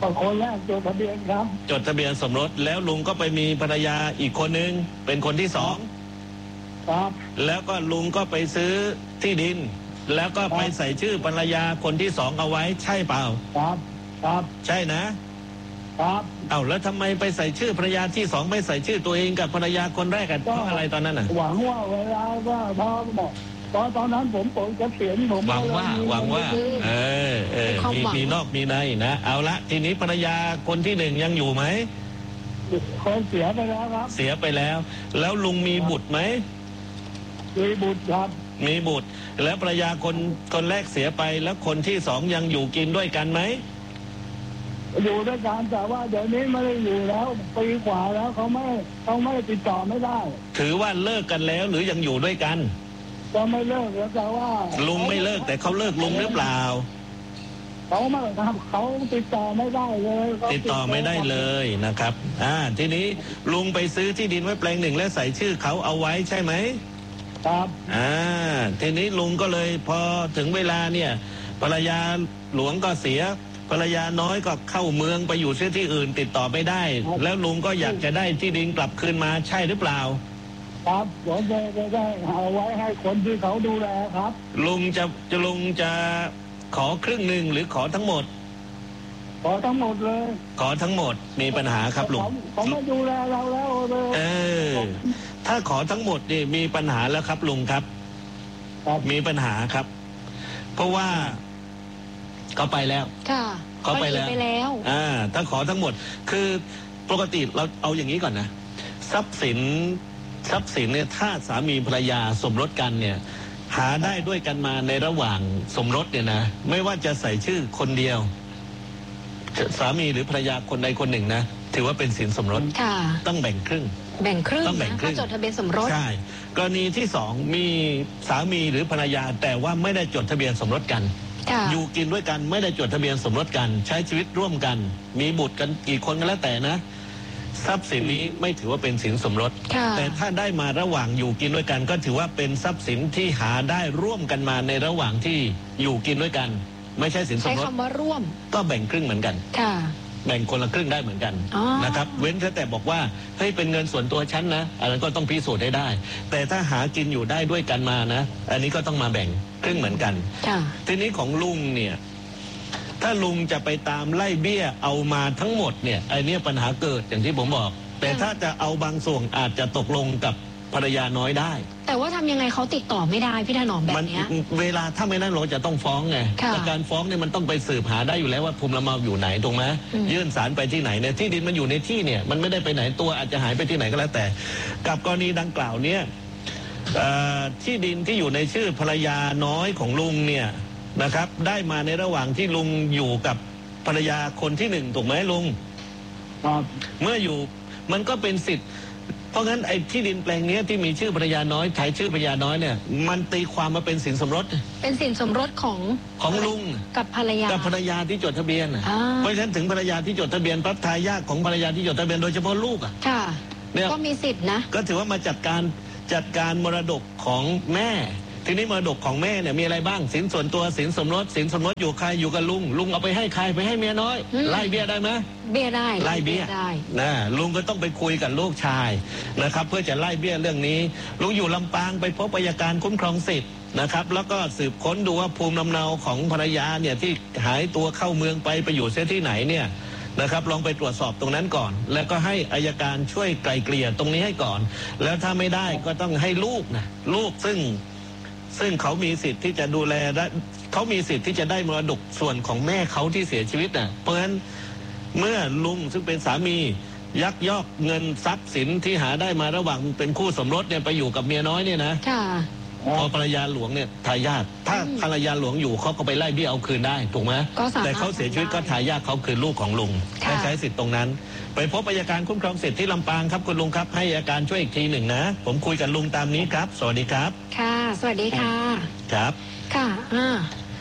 F: คนแรกจดทะเบียนครับ
B: จดทะเบียนสมรสแล้วลุงก็ไปมีภรรยาอีกคนนึงเป็นคนที่สอง
F: ครับ
B: แล้วก็ลุงก็ไปซื้อที่ดินแล้วก็ไปใส่ชื่อภรรยาคนที่สองเอาไว้ใช่เปล่า
F: ครับครับ
B: ใช่นะครับเอ้าแล้วทำไมไปใส่ชื่อภรรยาที่สองไม่ใส่ชื่อตัวเองกับภรรยาคนแรกกันเพราะอะไรตอนนั้นน่ะ
F: หวังว่าเวลาว่าพ่อบอกตอนตอนนั้นผมปลดเกษียณผม
B: หวังว่าหวังว่าเออเออมีมีนอกมีในนะเอาละทีนี้ภรรยาคนที่หนึ่งยังอยู่ไหม
F: คนเสียไปแล้วครับ
B: เสียไปแล้วแล้วลุงมีบุตรไหม
F: มีบุตรครับ
B: มีบุตรแล้วภรรยาคนคนแรกเสียไปแล้วคนที่สองยังอยู่กินด้วยกันไหม
F: อยู่ด้วยกันแต่ว่าเดี๋ยวนี้ไม่ได้อยู่แล้วปีกว่าแล้วเขาไม่เขาไม่ติดต่อไม่ได้
B: ถือว่าเลิกกันแล้วหรือยังอยู่ด้วยกัน
F: ก็ไม่เลิกแล้วแต่ว่า
B: ลุงไม่เลิกแต่เขาเลิกลุงหรือเปล่า
F: เขาไม่ทำเขาติดต่อไม่ได้เลย
B: ติดต่อไม่ได้เลยนะครับอ่าทีนี้ลุงไปซื้อที่ดินไว้แปลงหนึ่งและใส่ชื่อเขาเอาไว้ใช่ไหม
F: ครับ
B: อ่าทีนี้ลุงก็เลยพอถึงเวลาเนี่ยภรรยาหลวงก็เสียภรรยาน้อยก็เข้าเมืองไปอยู่ที่อื่นติดต่อไม่ได้แล้วลุงก็อยากจะได้ที่ดินกลับคืนมาใช่หรือเปล่า
F: ครับผมจะได้เอาไว้ให้คนที่เขาดูแลครับ
B: ลุงจะจะลุงจะขอครึ่งหนึ่งหรือขอทั้งหมด
F: ขอทั้งหมดเลย
B: ขอทั้งหมดมีปัญหาครับลุง
F: เขาไม่ดูแลเราแล้วเลย
B: เออถ้าขอทั้งหมดนี่มีปัญหาแล้วครับลุงครับมีปัญหาครับเพราะว่าเขาไปแล้ว
A: ค่ะ
B: เขาไปแล้วอ่าถ้าขอทั้งหมดคือปกติเราเอาอย่างนี้ก่อนนะทรัพย์สินทรัพย์สินเนี่ยถ้าสามีภรรยาสมรสกันเนี่ยหาได้ด้วยกันมาในระหว่างสมรสเนี่ยนะไม่ว่าจะใส่ชื่อคนเดียวสามีหรือภรรยาคนใดคนหนึ่งนะถือว่าเป็นสินสมรสต้องแบ่งครึ่ง
A: แบ่งครึ่ง
B: ต้องแบ่งครึ่ง
A: จดทะเบียนสมรส
B: ใช่กรณีที่สองมีสามีหรือภรรยาแต่ว่าไม่ได้จดทะเบียนสมรสกันอยู่กินด้วยกันไม่ได้จดทะเบียนสมรสกันใช้ชีวิตร่วมกันมีบุตรกันกี่คนก็แล้วแต่นะทรัพย์สินนี้ไม่ถือว่าเป็นสินสมรสแต่ถ้าได้มาระหว่างอยู่กินด้วยกันก็ถือว่าเป็นทรัพย์สินที่หาได้ร่วมกันมาในระหว่างที่อยู่กินด้วยกันไม่ใช่สินสมรส
A: ใช้คำว่าร่วม
B: ก็แบ่งครึ่งเหมือนกัน
A: ค่ะ
B: แบ่งคนละครึ่งได้เหมือนกันนะครับเว้นแต่บอกว่าเฮ้ยเป็นเงินส่วนตัวฉันนะอันนั้นก็ต้องพิสูจน์ได้ได้แต่ถ้าหากินอยู่ได้ด้วยกันมานะอันนี้ก็ต้องมาแบ่งครึ่งเหมือนกันทีนี้ของลุงเนี่ยถ้าลุงจะไปตามไล่เบี้ยเอามาทั้งหมดเนี่ยไอ้นี่ปัญหาเกิดอย่างที่ผมบอกแต่ถ้าจะเอาบางส่วนอาจจะตกลงกับภรรยาน้อยได้
A: แต่ว่าทำยังไงเขาติดต่อไม่ได้พี่ถนอมแบบนี้
B: เวลาถ้าไม่นั้นเราจะต้องฟ้องไงแต่การฟ้องเนี่ยมันต้องไปสืบหาได้อยู่แล้วว่าภูมิลำเนาอยู่ไหนถูกไหมยื่นศาลไปที่ไหนเนี่ยที่ดินมันอยู่ในที่เนี่ยมันไม่ได้ไปไหนตัวอาจจะหายไปที่ไหนก็แล้วแต่กับกรณีดังกล่าวเนี่ยที่ดินที่อยู่ในชื่อภรรยาน้อยของลุงเนี่ยนะครับได้มาในระหว่างที่ลุงอยู่กับภรรยาคนที่หนึ่งถูกไหมลุงเมื่ออยู่มันก็เป็นสิทธิ์เพราะงั้นไอ้ที่ดินแปลงนี้ที่มีชื่อภรรยาน้อยใช้ชื่อภรรยาน้อยเนี่ยมันตีความมาเป็นสินสมรส
A: เป็นสินสมรสของ
B: ของลุง
A: กับภรรยา
B: กับภรรยาที่จดทะเบียนเพราะฉะนั้นถึงภรรยาที่จดทะเบียนปั๊บทายาทของภรรยาที่จดทะเบียนโดยเฉพาะลูกอ่ะ
A: ค่ะเนี่ยก็มีสิทธินะ
B: ก็ถือว่ามาจัดการจัดการมรดกของแม่ทีนี้มรดกของแม่เนี่ยมีอะไรบ้างสินส่วนตัวสินสมรสสินสมรสอยู่ใครอยู่กับลุงลุงเอาไปให้ใครไปให้เมียน้อยไล่เบี้ยได้ไหม
A: เบี้ยได้
B: ไล่เบี้ยได้นะลุงก็ต้องไปคุยกับลูกชายนะครับเพื่อจะไล่เบี้ยเรื่องนี้ลุงอยู่ลำปางไปพบอัยการคุ้มครองสิทธิ์นะครับแล้วก็สืบค้นดูว่าภูมิลำเนาของภรรยาเนี่ยที่หายตัวเข้าเมืองไปไปอยู่เสียที่ไหนเนี่ยนะครับลองไปตรวจสอบตรงนั้นก่อนแล้วก็ให้อัยการช่วยไกลเกลี่ยตรงนี้ให้ก่อนแล้วถ้าไม่ได้ก็ต้องให้ลูกนะลูกซึ่งซึ่งเขามีสิทธิ์ที่จะดูแลและเขามีสิทธิ์ที่จะได้มรดกส่วนของแม่เขาที่เสียชีวิตน่ะเพราะฉะนั้นเมื่อลุงซึ่งเป็นสามียักยอกเงินทรัพย์สินที่หาได้มาระหว่างเป็นคู่สมรสเนี่ยไปอยู่กับเมียน้อยเนี่ยนะพอภรรยาหลวงเนี่ยทายาทถ้าภรรยาหลวงอยู่เขาก็ไปไล่เบี้ยเอาคืนได้ถูกไหมแต่เขาเสียชีวิตก็ทายาทเขาคือลูกของลุงให้ใช้สิทธิ์ตรงนั้นไปพบอัยการคุ้มครองสิทธิ์ที่ลำปางครับคุณลุงครับให้อัยการช่วยอีกทีหนึ่งนะผมคุยกับลุงตามนี้ครับสวัสดีครับ
A: ค่ะสวัสดีค่ะ
B: ครับ
A: ค่ะอ่า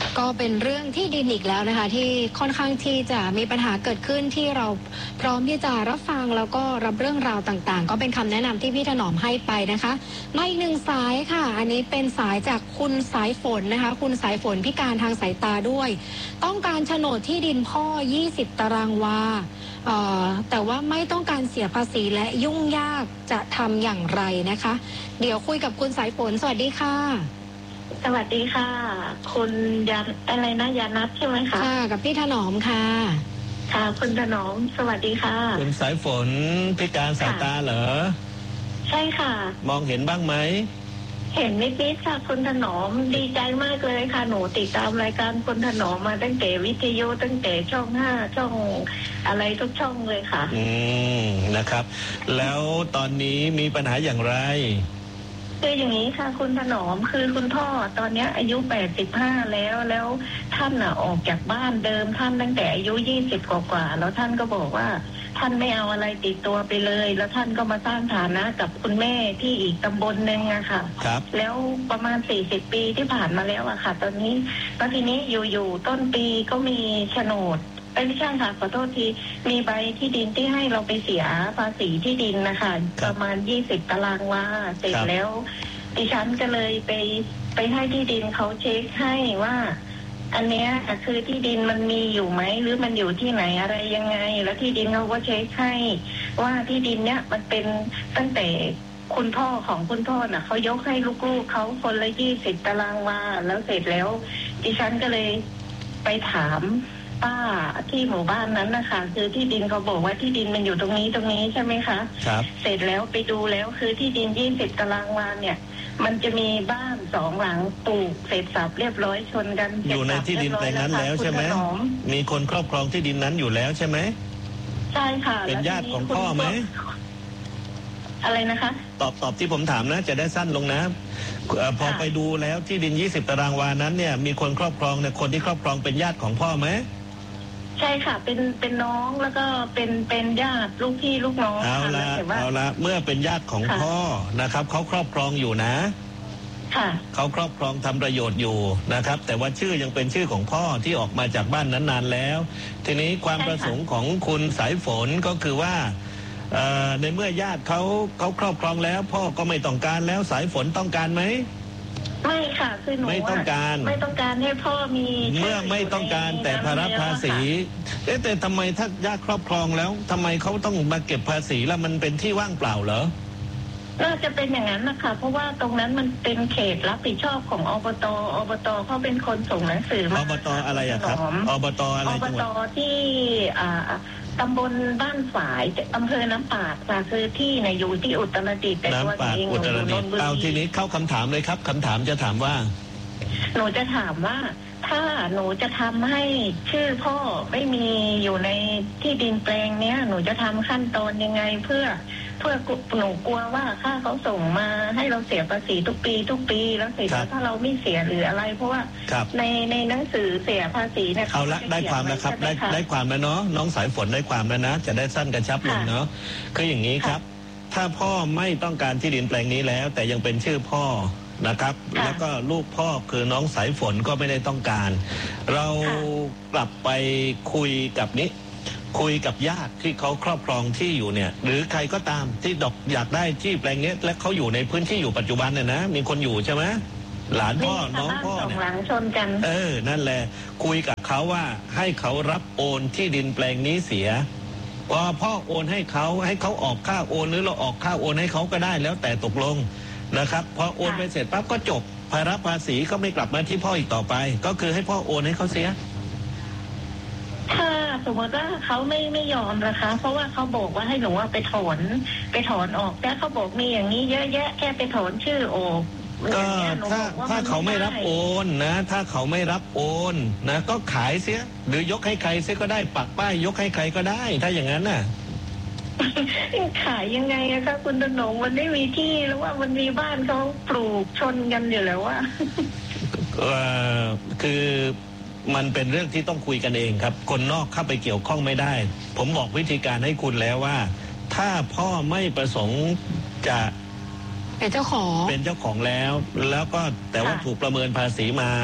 A: ก็เป็นเรื่องที่ดินอีกแล้วนะคะที่ค่อนข้างที่จะมีปัญหาเกิดขึ้นที่เราพร้อมที่จะรับฟังแล้วก็รับเรื่องราวต่างๆก็เป็นคำแนะนำที่พี่ถนอมให้ไปนะคะมาอีกหนึ่งสายค่ะอันนี้เป็นสายจากคุณสายฝนนะคะคุณสายฝนพิการทางสายตาด้วยต้องการโฉนดที่ดินพ่อยี่สิบตารางวาเอ่อแต่ว่าไม่ต้องการเสียภาษีและยุ่งยากจะทำอย่างไรนะคะเดี๋ยวคุยกับคุณสายฝนสวัสดีค่ะ
E: สวัสดีค่ะคุณยาอะไรนะยานัทใช่ไหมคะ
A: ค่ะกับพี่ถนอมค่ะ
E: ค่ะคุณถนอมสวัสดีค่ะ
B: คุณสายฝนพิการสายตาเหรอ
E: ใช่ค่ะ
B: มองเห็นบ้างไหม
E: เห็นนิดๆค่ะคุณถนอมดีใจมากเลยค่ะหนูติดตามรายการคุณถนอมมาตั้งแต่วิทยุตั้งแต่ช่องห้าช่องอะไรทุกช่องเลยค่ะ
B: อืมนะครับแล้วตอนนี้มีปัญหาอย่างไร
E: คืออย่างนี้ค่ะคุณถนอมคือคุณพ่อตอนนี้อายุแปดสิบห้าแล้วแล้วท่านน่ะออกจากบ้านเดิมท่านตั้งแต่อายุยี่สิบกว่าๆแล้วท่านก็บอกว่าท่านไม่เอาอะไรติดตัวไปเลยแล้วท่านก็มาสร้างฐานะกับคุณแม่ที่อีกตำบลหนึ่งอะค่ะ
B: ครับ
E: แล้วประมาณสี่สิบปีที่ผ่านมาแล้วอะค่ะตอนนี้แล้วทีนี้อยู่ๆต้นปีก็มีโฉนดไม่ใช่ค่ะขอโทษทีมีใบที่ดินที่ให้เราไปเสียภาษีที่ดินนะคะประมาณยี่สิบตารางวาเสร็จแล้วดิฉันก็เลยไปไปให้ที่ดินเขาเช็คให้ว่าอันเนี้ยคือที่ดินมันมีอยู่ไหมหรือมันอยู่ที่ไหนอะไรยังไงแล้วที่ดินเขาก็เช็คให้ว่าที่ดินเนี้ยมันเป็นตั้งแต่คุณพ่อของคุณพ่อน่ะเขายกให้ลูกๆเขาคนละยี่สิบตารางวาแล้วเสร็จแล้วดิฉันก็เลยไปถามป้าที่หมู่บ้านนั้นนะคะคือที่ดินเขาบอกว่าที่ดินมันอยู่ตรงนี้ตรงนี้ใช่ไหมคะ
B: ครับ
E: เสร็จแล้วไปดูแล้วคือที่ดินยี่สิบตารางวาเนี่ยมันจะมีบ้านสองหลังปลูกเสร็จสับเรียบร้อยชนกัน
B: อยู่ในที่ดินแปลงนั้นแล้วใช่ไหมมีคนครอบครองที่ดินนั้นอยู่แล้วใช่ไหม
E: ใช่ค่ะ
B: เป็นญาติของพ่อไหม
E: อะไรนะคะ
B: ตอบตอบที่ผมถามนะจะได้สั้นลงนะพอไปดูแล้วที่ดินยี่สิบตารางวานั้นเนี่ยมีคนครอบครองเนี่ยคนที่ครอบครองเป็นญาติของพ่อไหม
E: ใช่ค่ะเป็นเป็นน้องแล้วก็เป็นเป็นญาติลูกพี่ลูกน้อง
B: เอาละเอาละเมื่อเป็นญาติของพ่อนะครับเขาครอบครองอยู่นะ
E: ค่ะ
B: เขาครอบครองทำประโยชน์อยู่นะครับแต่ว่าชื่อยังเป็นชื่อของพ่อที่ออกมาจากบ้านนั้นนานแล้วทีนี้ความประสงค์ของคุณสายฝนก็คือว่าในเมื่อญาติเขาเขาครอบครองแล้วพ่อก็ไม่ต้องการแล้วสายฝนต้องการไหม
E: ไม่ค่ะคือหนู
B: ไม่ต้องการ
E: ไม่ต้องการให้พ่อมี
B: เมื่อไม่ต้องการแต่ภาระภาษีเอ๊ะแต่ทำไมถ้าญาติครอบครองแล้วทำไมเขาต้องมาเก็บภาษีแล้วมันเป็นที่ว่างเปล่าเหรอ
E: น่าจะเป็นอย่างนั้นนะคะเพราะว่าตรงนั้นมันเป็นเขตรับผิดชอบของอบตอบตเขาเป็นคนส่งหนังสือมา
B: อบตอะไรอะครับอบตอะไร
E: อบตที่อ่าตำบลบ้านฝายอำเภอน้ำปาดค่ะคือที่เนี่ยอยู่ที่อุตรดิตถ์แต่ตัวเองอยู่นนทบุรี
B: เอาทีนี้เข้าคำถามเลยครับคำถามจะถามว่า
E: หนูจะถามว่าถ้าหนูจะทำให้ชื่อพ่อไม่มีอยู่ในที่ดินแปลงเนี้ยหนูจะทำขั้นตอนยังไงเพื่อเพื่อหนูกลัวว่าค่าเขาส่งมาให้เราเสียภาษีทุกปีทุกปีแล้วเสร็จแล้วถ้าเราไม่เสียหรืออะไรเพราะว่าในในหนังสือเสียภาษีเนี่ย
B: เอาละได้ความแล้วครับได้ได้ความแล้วเนาะน้องสายฝนได้ความแล้วนะจะได้สั้นกระชับลงเนาะคืออย่างนี้ครับถ้าพ่อไม่ต้องการที่ดินแปลงนี้แล้วแต่ยังเป็นชื่อพ่อนะครับแล้วก็ลูกพ่อคือน้องสายฝนก็ไม่ได้ต้องการเรากลับไปคุยกับนี้คุยกับญาติที่เขาครอบครองที่อยู่เนี่ยหรือใครก็ตามที่ดอกอยากได้ที่แปลงนี้และเขาอยู่ในพื้นที่อยู่ปัจจุบันเนี่ยนะมีคนอยู่ใช่ไหมหลานพ่อน้องพ่อเนี่ยเออนั่นแหละคุยกับเขาว่าให้เขารับโอนที่ดินแปลงนี้เสียพอพ่อโอนให้เขาให้เขาออกค่าโอนหรือเราออกค่าโอนให้เขาก็ได้แล้วแต่ตกลงนะครับพอโอนไปเสร็จปั๊บก็จบภาระภาษีก็ไม่กลับมาที่พ่ออีกต่อไปก็คือให้พ่อโอนให้เขาเสีย
E: ถ้าสมมติว่าเขาไม่ไม่ยอมนะคะเพราะว่าเขาบอกว่าให้หนูว่าไปถอนไปถอนออกแต่เขาบอกมีอย่างนี้เยอะแยะแค่ไปถอนชื่อออก
B: ก็ถ้าถ้าเขาไม่รับโอนนะถ้าเขาไม่รับโอนนะก็ขายเสียหรือยกให้ใครเสียก็ได้ปักป้ายยกให้ใครก็ได้ถ้าอย่างนั้นน่ะ
E: ขายยังไงอะคะคุณถนอมมันไม่มีที่แล้วว่ามันมีบ้านเขาปลูกชนกันอยู่แล้วว่า
B: คือมันเป็นเรื่องที่ต้องคุยกันเองครับคนนอกเข้าไปเกี่ยวข้องไม่ได้ผมบอกวิธีการให้คุณแล้วว่าถ้าพ่อไม่ประสงค์จะ
A: เป็นเจ้าของ
B: เป็นเจ้าของแล้วแล้วก็แต่ว่าถูกประเมินภาษีมา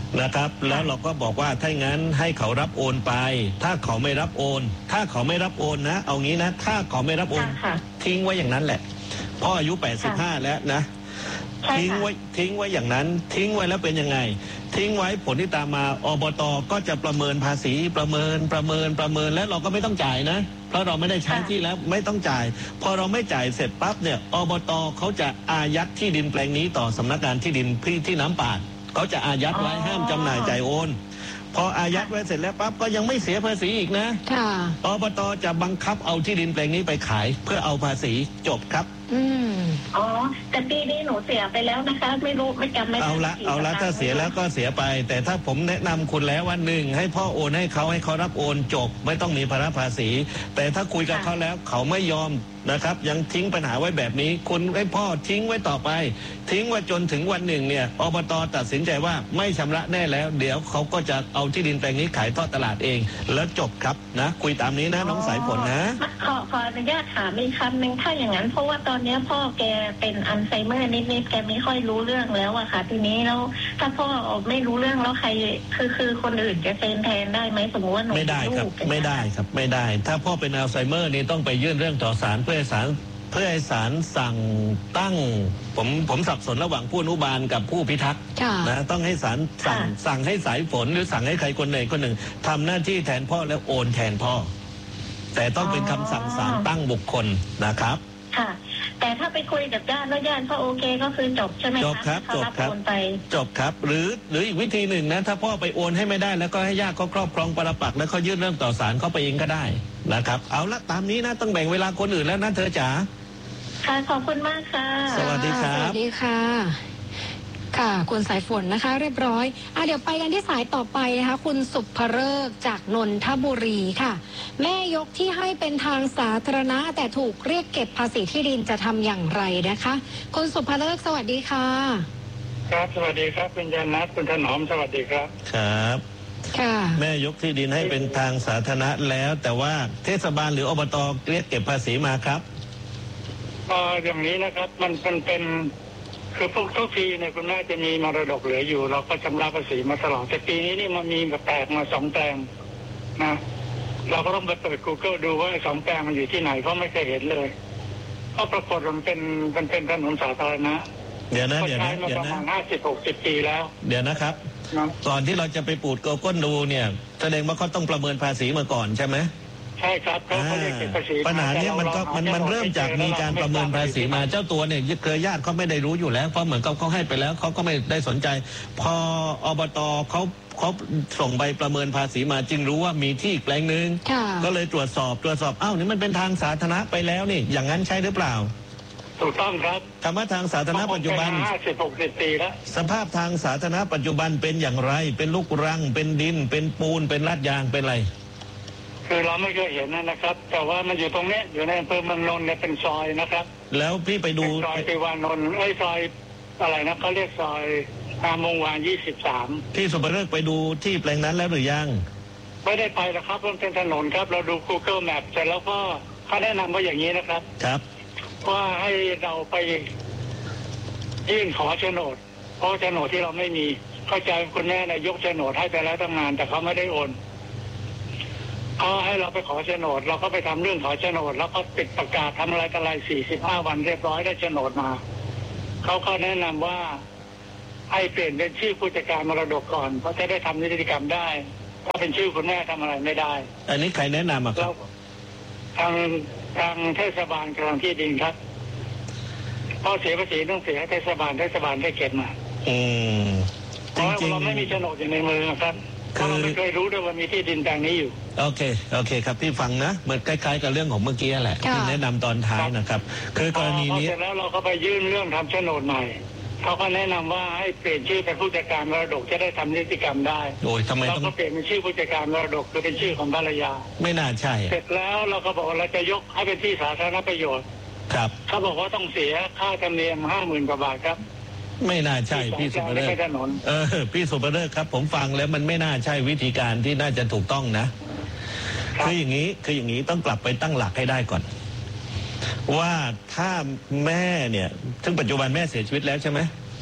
B: นะครับแล้วเราก็บอกว่าถ้างั้นให้เขารับโอนไปถ้าเขาไม่รับโอนถ้าเขาไม่รับโอนนะเอางี้นะถ้าเขาไม่รับโอนทิ้งไว้อย่างนั้นแหละพ่ออายุแปดสิบห้าแล้วนะทิ้งไว้ทิ้งไว้อย่างนั้นทิ้งไว้แล้วเป็นยังไงทิ้งไว้ผลที่ตามมาอบต.ก็จะประเมินภาษีประเมินประเมินประเมินแล้วเราก็ไม่ต้องจ่ายนะเพราะเราไม่ได้ใช้ที่แล้วไม่ต้องจ่ายพอเราไม่จ่ายเสร็จปั๊บเนี่ยอบต.เขาจะอายัดที่ดินแปลงนี้ต่อสำนักงานที่ดินที่ที่น้ำปาดเขาจะอายัดไว้ห้ามจำหน่ายจ่ายโอนพออายัดไว้เสร็จแล้วปั๊บก็ยังไม่เสียภาษีอีกนะอบต.จะบังคับเอาที่ดินแปลงนี้ไปขายเพื่อเอาภาษีจบครับ
E: อืมอ๋อแต่ปีนี้หนูเสียไปแล้วนะคะไม่รู้ไม่จำไม่ได้
B: เอาละเอาละถ้าเสียแล้วก็เสียไปแต่ถ้าผมแนะนำคุณแล้วว่าหนึ่งให้พ่อโอนให้เขาให้เขารับโอนจบไม่ต้องมีภาระภาษีแต่ถ้าคุยกับเขาแล้วเขาไม่ยอมนะครับยังทิ้งปัญหาไว้แบบนี้คุณให้พ่อทิ้งไว้ต่อไปทิ้งไว้จนถึงวันหนึ่งเนี่ยอบต.ตัดสินใจว่าไม่ชำระแน่แล้วเดี๋ยวเขาก็จะเอาที่ดินแปลงนี้ขายทอดตลาดเองแล้วจบครับนะคุยตามนี้นะน้องสายฝนนะ
E: ขอขออนุญาตถามอีกคำหนึ่งถ้าอย่างนั้นเพราะว่าตอนนี้พ่อแกเป็นอัลไซเมอร์นิดๆแกไม่ค่อยรู้เรื่องแล้วอะค่ะทีนี้แล้วถ้าพ่อไม่รู้เรื่องแล้วใครคือคือคนอื่นจะเซ็นแทนได้ไหมสมมติว่าหนู
B: ไม่ได้ครับไม่ได้ครับไม่ได้ถ้าพ่อเป็นอัลไซเมอร์นี่ต้องไปยื่นเรื่องต่อศาลเพื่อให้ศาลเพื่อให้ศาลสั่งตั้งผมผมสับสนระหว่างผู้อนุบาลกับผู้พิทักษ์นะต้องให้ศาลสั่งสั่งให้สายฝนหรือสั่งให้ใครคนใดคนหนึ่งทำหน้าที่แทนพ่อแล้วโอนแทนพ่อแต่ต้องเป็นคำสั่งศาลตั้งบุคคลนะครับ
E: ค่ะแต่ถ้าไปคุยกับญาติแล้วญาติเขาโอเคก็คือจบใช่ไหมคะ
B: จบครับจบครับจบครับหรือหรืออีกวิธีหนึ่งนะถ้าพ่อไปโอนให้ไม่ได้แล้วก็ให้ญาติเขาครอบครองปรปักษ์แล้วเขายื่นเรื่องต่อศาลเขาไปเองก็ได้นะครับเอาละตามนี้นะต้องแบ่งเวลาคนอื่นแล้วนะเธอจ๋า
E: ค่ะขอบคุณมากค่ะ
B: สวัสดีครับ
A: สวัสดีค่ะค่ะคุณสายฝนนะคะเรียบร้อยอ่ะเดี๋ยวไปกันที่สายต่อไปนะคะคุณสุภฤกษ์จากนนทบุรีค่ะแม่ยกที่ให้เป็นทางสาธารณะแต่ถูกเรียกเก็บภาษีที่ดินจะทำอย่างไรนะคะคุณสุภฤกษ์สวัสดีค่ะ
F: ครับสวัสดีครับคุณยันนัทคุณถนอมสวัสดีครับ
B: ครับ
A: ค่ะ
B: แม่ยกที่ดินให้เป็นทางสาธารณะแล้วแต่ว่าเทศบาลหรืออบต.เรียกเก็บภาษีมาครับ
F: ก็อย่างนี้นะครับมันเป็นเป็นคือพวกทุกทีเนี่ยคุณแม่จะมีมรดกเหลืออยู่เราก็ชำระภาษีมาตลอดแต่ปีนี้นี่มันมีแบบแปลกมาสองแปลงนะเราก็ต้องไปเปิด Google ดูว่าสองแปลงมันอยู่ที่ไหนเพราะไม่เคยเห็นเลยก็ปรากฏมันเป็นมันเป็นถนนสาธารณะ
B: เดี๋ยวนะเดี๋ยวนะ
F: เดี๋ยวนะประมาณห้าสิบหกสิบปีแล้ว
B: เดี๋ยวนะครับก่อนที่เราจะไปปูดโกก้นดูเนี่ยแสดงว่าเขาต้องประเมินภาษีมาก่อนใช่ไหม
F: ใช่ครับเขาเรียกเก็บภาษี
B: ปัญหาเนี้ยมันก็มันมันเริ่มจากมีการประเมินภาษีมาเจ้าตัวเนี่ยเครือญาติเขาไม่ได้รู้อยู่แล้วเพราะเหมือนกับเขาให้ไปแล้วเขาก็ไม่ได้สนใจพออบต.เขาเขาส่งใบประเมินภาษีมาจึงรู้ว่ามีที่แปลงหนึ่งก็เลยตรวจสอบตรวจสอบอ้าวนี่มันเป็นทางสาธารณะไปแล้วนี่อย่างนั้นใช่หรือเปล่า
F: ถูกต้องครับ
B: คำว่าทางสาธารณะปัจจุบัน
F: ห้าสิบหกสิบปีแล้ว
B: สภาพทางสาธารณะปัจจุบันเป็นอย่างไรเป็นลูกรังเป็นดินเป็นปูนเป็นลาดยางเป็นอะไร
F: คือเราไม่เคยเห็นนะครับแต่ว่ามันอยู่ตรงนี้อยู่ในอำเภอเมืองนนท์เนี่ยเป็นซอยนะครับ
B: แล้วพี่ไปดู
F: ซอยติวานนท์ไอ้ซอยอะไรนะเขาเรียกซอยงามวงวานยี่สิบสาม
B: พี่สุภฤกษ์ไปดูที่แปลงนั้นแล้วหรือยัง
F: ไม่ได้ไปแล้วครับมันเป็นถนนครับเราดู Google Map เสร็จแล้วก็เขาแนะนำว่าอย่างนี้นะครับ
B: ครับ
F: ว่าให้เราไปยื่นขอโฉนดเพราะโฉนดที่เราไม่มีเข้าใจคุณแม่นายกโฉนดให้ไปแล้วทำงานแต่เขาไม่ได้โอนเขาให้เราไปขอโฉนดเราก็ไปทำเรื่องขอโฉนดแล้วก็ติดประกาศทำอะไรกันอะไรสี่สิบห้าวันเรียบร้อยได้โฉนดมาเขาก็แนะนำว่าให้เปลี่ยนเป็นชื่อผู้จัดการมรดกก่อนเพราะจะได้ทำนิติกรรมได้ถ้าเป็นชื่อคุณแม่ทำอะไรไม่ได้
B: อันนี้ใครแนะนำอ่ะครับ
F: ทางทางเทศบาลกลางที่ดินครับพอเสียภาษีต้องเสียให้เทศบาลเทศบาลได้เก็บมา
B: อืม
F: จริงๆเราไม่มีโฉนดอยู่ในมือครับเราไม่เคยรู้ด้วยว่ามีที่ดินแปลงนี้อยู่
B: โอเคโอเคครับพี่ฟังนะเหมือนคล้ายๆกับเรื่องของเมื่อกี้แหละที่แนะนำตอนท้ายนะครับคือกรณีนี้
F: เสร็จแล้วเราก็ไปยื่นเรื่องทำโฉนดใหม่เขาก็แนะนำว่าให้เปลี่ยนชื่อเป็นผู้จัดการมรดกจะได้ทำนิติกรรมได้
B: โอ้ยทำไม
F: ต้องเราก็เปลี่ยนเป็นชื่อผู้จัดการมรดกคือเป็นชื่อของภรรยา
B: ไม่น่าใช่
F: เสร็จแล้วเราก็บอกเราจะยกให้เป็นที่สาธารณประโยชน์
B: ครับ
F: เขาบอกว่าต้องเสียค่าธรรมเนียมห้าหมื่นกว่าบาทครับ
B: ไม่น่าใช่พี่สุภฤกษ์เออพี่สุภฤกษ์ครับผมฟังแล้วมันไม่น่าใช่วิธีการที่น่าจะถูกต้องนะคืออย่างนี้คืออย่างนี้ต้องกลับไปตั้งหลักให้ได้ก่อนว่าถ้าแม่เนี่ยซึ่งปัจจุบันแม่เสียชีวิตแล้วใช่ไหม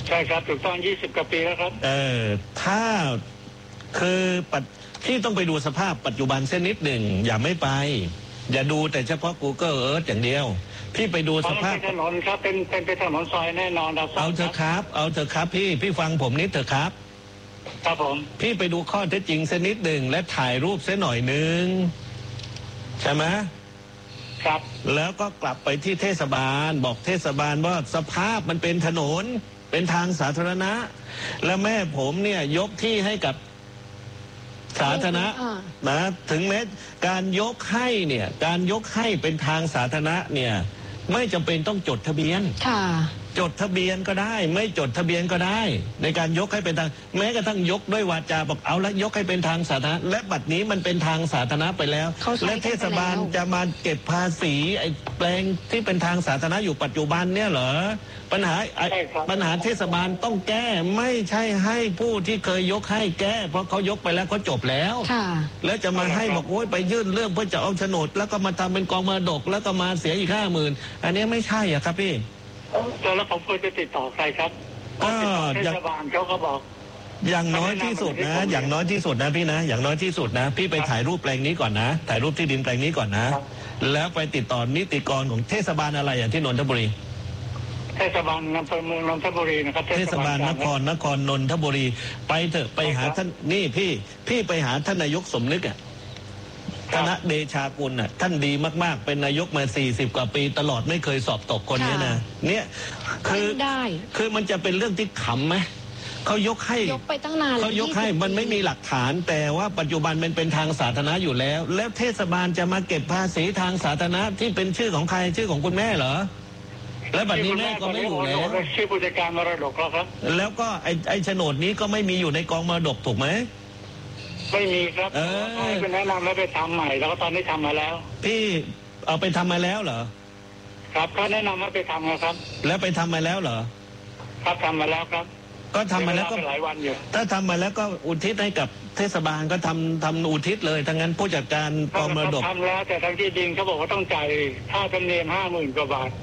D: ใช่ครับถูกต้องยี่สิบกว่าปีแล้วครับ
B: เออถ้าคือปัจที่ต้องไปดูสภาพปัจจุบันเส้นนิดหนึ่งอย่าไม่ไปอย่าดูแต่เฉพาะ Google Earth อย่างเดียวพี่ไปดูสภาพ
D: ถนนครับเป็นเป็นเป็นถนนซอยแน่นอนเรา
B: เอาเถอะครับเอาเถอะครับพี่พี่ฟังผมนิดเถอะครับ
D: ครับผม
B: พี่ไปดูข้อเท็จจริงเส้นนิดหนึ่งและถ่ายรูปเส้นหน่อยหนึ่งใช่ไหม
D: ครับ
B: แล้วก็กลับไปที่เทศบาลบอกเทศบาลว่าสภาพมันเป็นถนนเป็นทางสาธารณะและแม่ผมเนี่ยยกที่ให้กับสาธารณะนะถึงแม้การยกให้เนี่ยการยกให้เป็นทางสาธารณะเนี่ยไม่จำเป็นต้องจดทะเบียน
A: ค่ะ
B: จดทะเบียนก็ได้ไม่จดทะเบียนก็ได้ในการยกให้เป็นทางแม้กระทั่งยกด้วยวาจาบอกเอาละยกให้เป็นทางสาธารณะและบัดนี้มันเป็นทางสาธารณะไปแล้วและเทศบาลจะมาเก็บภาษีไอ้แปลงที่เป็นทางสาธารณะอยู่ปัจจุบันเนี่ยเหรอปัญหาปัญหาเทศบาลต้องแก้ไม่ใช่ให้ผู้ที่เคยยกให้แก้เพราะเขายกไปแล้วเขาจบแล้วแล้วจะมาให้บอกโอ้ยไปยื่นเรื่องเพื่อจะเอาโฉนดแล้วก็มาทำเป็นกองมรดกแล้วก็มาเสียอีกห้าหมื่นอันนี้ไม่ใช่อ่ะครับพี่
D: แล้วผมควรจะติดต่อใครครับ
B: ก็
D: เทศบาลเขาก็บอก
B: อย่างน้อยที่สุดนะอย่างน้อยที่สุดนะพี่นะอย่างน้อยที่สุดนะพี่ไปถ่ายรูปแปลงนี้ก่อนนะถ่ายรูปที่ดินแปลงนี้ก่อนนะแล้วไปติดต่อนิติกรของเทศบาลอะไรอย่างที่นนทบุรี
D: เทศบาลอำเภอเมืองนนทบุรีนะครับ
B: เทศบาลนครนครนนทบุรีไปเถอะไปหาท่านนี่พี่พี่ไปหาท่านนายกสมนึกอ่ะธนเดชากุลน่ะท่านดีมากๆเป็นนายกมาสี่สิบกว่าปีตลอดไม่เคยสอบตกคนนี้นะเนี่ยคือคือมันจะเป็นเรื่องที่ขำไหมเขายกให้
A: ยกไปตั้งนาน
B: เขายกให้มันไม่มีหลักฐานแต่ว่าปัจจุบันมันเป็นทางสาธารณะอยู่แล้วแล้วเทศบาลจะมาเก็บภาษีทางสาธารณะที่เป็นชื่อของใครชื่อของคุณแม่เหรอแล้วบัดนี้แม่ก็ไม่อยู่แล้ว
D: ชื่อผู้จัดการมรดกครับ
B: แล้วก็ไอ้ไอ้โฉนดนี้ก็ไม่มีอยู่ในกองมรดกถูกไหม
D: ไม่มีครับเออให้แนะนำแล้วไปทำใหม่แล้วก็ตอนนี้ทำมาแล้ว
B: พี่เอาไปทำมาแล้วเหรอ
D: ครับเขาแนะนำว่าไปทำนะครับ
B: แล้วไปทำมาแล้วเหรอ
D: ครับทำมาแล้วครับ
B: ก็ทำมาแล้วก็
D: หลายวันอยู่
B: ถ้าทำมาแล้วก็อุทิศให้กับเทศบาลก็ทำทำอุทิศเลยทั้งนั้นผู้จัดการกองมรดก
D: ทำแล้วแต่ทั้งที่ดินเขาบอกว่าต้องจ่ายค่าธรรมเนียมห้าหมื่นกว่าบาท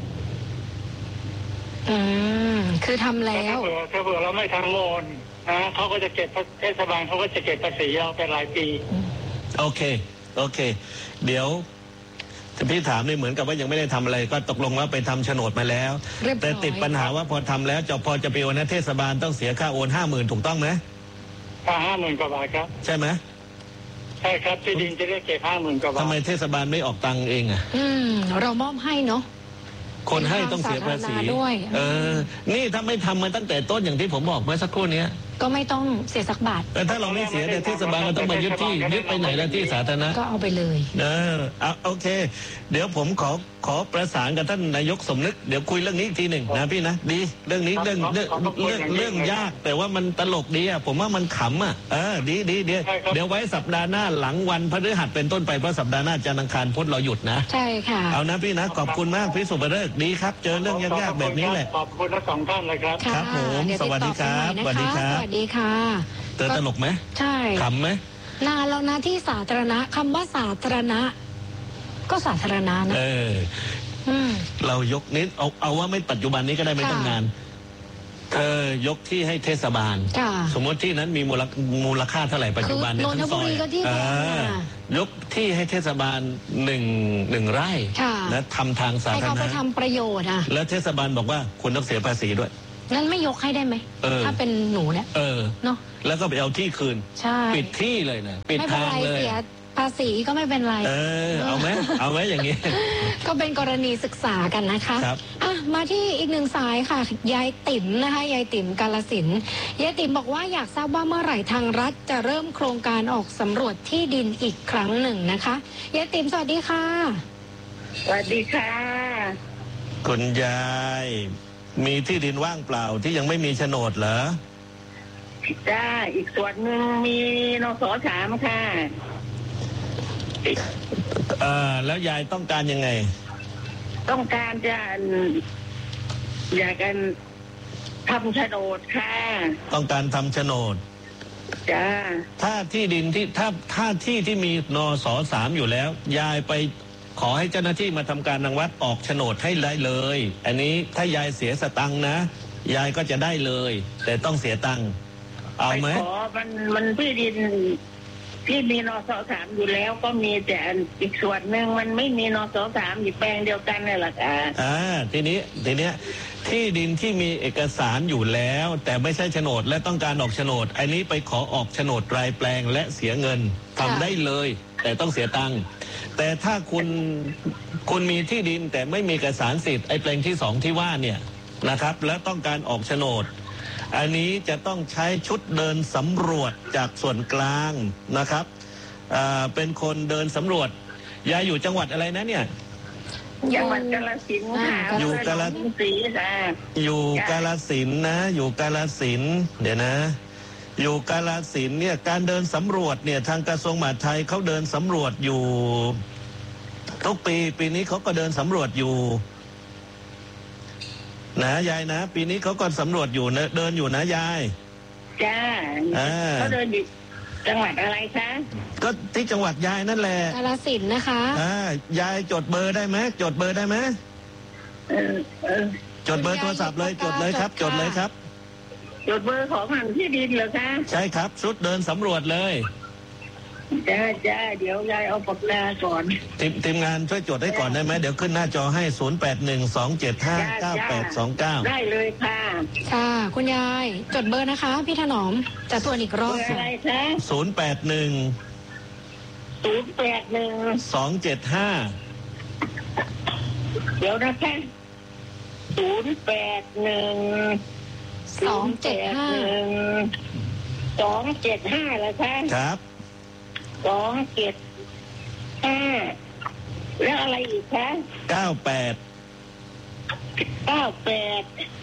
A: อืมคือทำแล้ว
D: ถ้าเผื่อเราไม่ทำโอนนะเขาก็จะเก็บเทศบาลเขาก็จะเก็บภาษีเราเป็นรายปี
B: โอเคโอเคเดี๋ยวพี่ถามนี่เหมือนกับว่ายังไม่ได้ทำอะไรก็ตกลงว่าไปทำโฉนดมาแล้วแต่ติดปัญหาว่าพอทำแล้วจะพอจะไปโอนนะเทศบาลต้องเสียค่าโอนห้าหมื่นถูกต้องไหม
D: ค่าห้าหมื่นกว่าบาทครับ
B: ใช่ไหม
D: ใช่ครับที่ดินจะได้เก็บห้าหมื่นกว่าบาท
B: ทำไมเทศบาลไม่ออกตังค์เองอ่ะ
A: อืมเรามอบให้เนาะ
B: คนให้ต้องเสียภาษี
A: ด้วย
B: เออนี่ถ้าไม่ทำมาตั้งแต่ต้นอย่างที่ผมบอกเมื่อสักครู่นี้
A: ก็ไม่ต้องเสียสักบาท
B: แต่ถ้าเราไม่เสียแต่เทศบาลก็ต้องมายึดที่ยึดไปไหนแล้วที่สาธารณะ
A: ก็เอาไปเลย
B: เออเอาโอเคเดี๋ยวผมขอขอประสานกับท่านนายกสมนึกเดี๋ยวคุยเรื่องนี้อีกทีหนึ่งนะพี่นะดีเรื่องนี้เรื่องเรื่องเรื่องเรื่องยากแต่ว่ามันตลกดีอ่ะผมว่ามันขำอ่ะเออดีดีเดี๋ยวเดี๋ยวไว้สัปดาห์หน้าหลังวันพฤหัสเป็นต้นไปเพราะสัปดาห์หน้าจันทร์อังคารพุธเราหยุดนะ
A: ใช่ค่ะ
B: เอานะพี่นะขอบคุณมากพี่สุภเริกดีครับเจอเรื่องยากๆแบบนี้แหละ
D: ขอบคุณทั้งสองท่านเลยครับ
B: ครับผมสวัสดีครับ
A: สวัสดีครับสวัสดีค่ะ
B: เจอตลกไหม
A: ใช่
B: ขำไหม
A: นานแล้วนะที่สาธารณะคำว่าสาธารณะก็สาธารณะนะ
B: เออเรายกนิดเอาเอาว่าไม่ปัจจุบันนี้ก็ได้ไม่ต้องนานเธอยกที่ให้เทศบาลสมมติที่นั้นมีมูลมูลค่าเท่าไหร่ปัจจุบันเนี่ยทั้งซอยยกที่ให้เทศบาลหนึ่งหนึ่งไร่และทำทางสาธารณะให้เขา
A: ไปทำประโยชน์อ่ะ
B: แล้วเทศบาลบอกว่าคุณต้องเสียภาษีด้วย
A: งั้นไม่ยกให้ได้ไหมถ้าเป็นหนูเนี่ย
B: เออ
A: เนาะ
B: แล้วก็ไปเอาที่คืน
A: ใช่
B: ปิดที่เลยนะปิดทางเลย
A: เสียภาษีก็ไม่เป็นไร
B: เออเอาไหมเอาไหมอย่างนี้
A: ก็เป็นกรณีศึกษากันนะคะ
B: ครับ
A: อ่ะมาที่อีกหนึ่งสายค่ะยายติ๋มนะคะยายติ๋มกาฬสินธุ์ยายติ๋มบอกว่าอยากทราบว่าเมื่อไหร่ทางรัฐจะเริ่มโครงการออกสำรวจที่ดินอีกครั้งหนึ่งนะคะยายติ๋มสวัสดีค่ะ
H: สวัสดีค่ะ
B: คุณยายมีที่ดินว่างเปล่าที่ยังไม่มีโฉนดเหรอ
H: จ้าอีกส่วนหนึ่งมีนสสามค่ะ
B: เออแล้วยายต้องการยังไง
H: ต้องการจะอยากกันทำโฉนดค่ะ
B: ต้องการทำโฉนด
H: จ้า
B: ถ้าที่ดินที่ถ้าถ้าที่ที่มีนสสามอยู่แล้วยายไปขอให้เจ้าหน้าที่มาทำการรังวัดออกโฉนดให้ได้เลยอันนี้ถ้ายายเสียสตังค์นะยายก็จะได้เลยแต่ต้องเสียตังค์เอาไหม
H: ขอมันมันที่ดินที่มีนสสามอยู่แล้วก็มีแต่อีกส่วนหนึ่งมันไม่มีนสสามอยู่แปลงเดียวกันนี่แหละค่ะ
B: อ่าทีนี้ทีเนี้ยที่ดินที่มีเอกสารอยู่แล้วแต่ไม่ใช่โฉนดและต้องการออกโฉนดอันนี้ไปขอออกโฉนดรายแปลงและเสียเงินทำได้เลยแต่ต้องเสียตังค์แต่ถ้าคุณคุณมีที่ดินแต่ไม่มีเอกสารสิทธิ์ไอ้แปลงที่สองที่ว่าเนี่ยนะครับแล้วต้องการออกโฉนดอันนี้จะต้องใช้ชุดเดินสำรวจจากส่วนกลางนะครับอ่าเป็นคนเดินสำรวจยายอยู่จังหวัดอะไรนะเนี่ย
H: จังหวัดกาฬสินธุ์ค่ะ
B: อยู่กาฬสินธุ์อยู่กาฬสินธุ์นะอยู่กาฬสินธุ์เดี๋ยวนะอยู่กาฬสินธุ์เนี่ยการเดินสำรวจเนี่ยทางกระทรวงมหาดไทยเขาเดินสำรวจอยู่ทุกปีปีนี้เขาก็เดินสำรวจอยู่นะยายนะปีนี้เขาก็สำรวจอยู่นะเดินอยู่นะยาย
H: จ้าเขาเดินอยู่จังหวัดอะไรคะ
B: ก็ที่จังหวัดยายนั่นแหละ
A: กาฬสินธุ์นะคะ
B: อ่ายายจดเบอร์ได้ไหมจดเบอร์ได้ไหม
H: เออเออ
B: จดเบอร์โทรศัพท์เลยจดเลยครับจดเลยครับ
H: จดเบอร์ของมันที่ดินเหรอคะ
B: ใช่ครับชุดเดินสำรวจเลย
H: จ้าจ้าเดี๋ยวยายเอาปากกาก่อน
B: ทีมทีมงานช่วยจดให้ก่อนได้ไหมเดี๋ยวขึ้นหน้าจอให้ศูนย์แปดหนึ่งสองเจ็ดห้าเก้าแปดสองเก้า
H: ได้เลยค่ะ
A: ค่ะคุณยายจดเบอร์นะคะพี่ถนอมจะทวนอีกรอบ
H: เบอร์อะไรคะ
B: ศูนย์แปดหนึ่ง
H: ศูนย์แปดหนึ่ง
B: สองเจ็ดห้า
H: เดี๋ยวนะคะศูนย์แปดหนึ่ง
A: สองเจ็ดห้า
H: สองเจ็ดห้าแล้วคะ
B: ครับ
H: สองเจ็ดห้าแล้วอะไรอีกคะ
B: เก้าแปด
H: เก้าแปด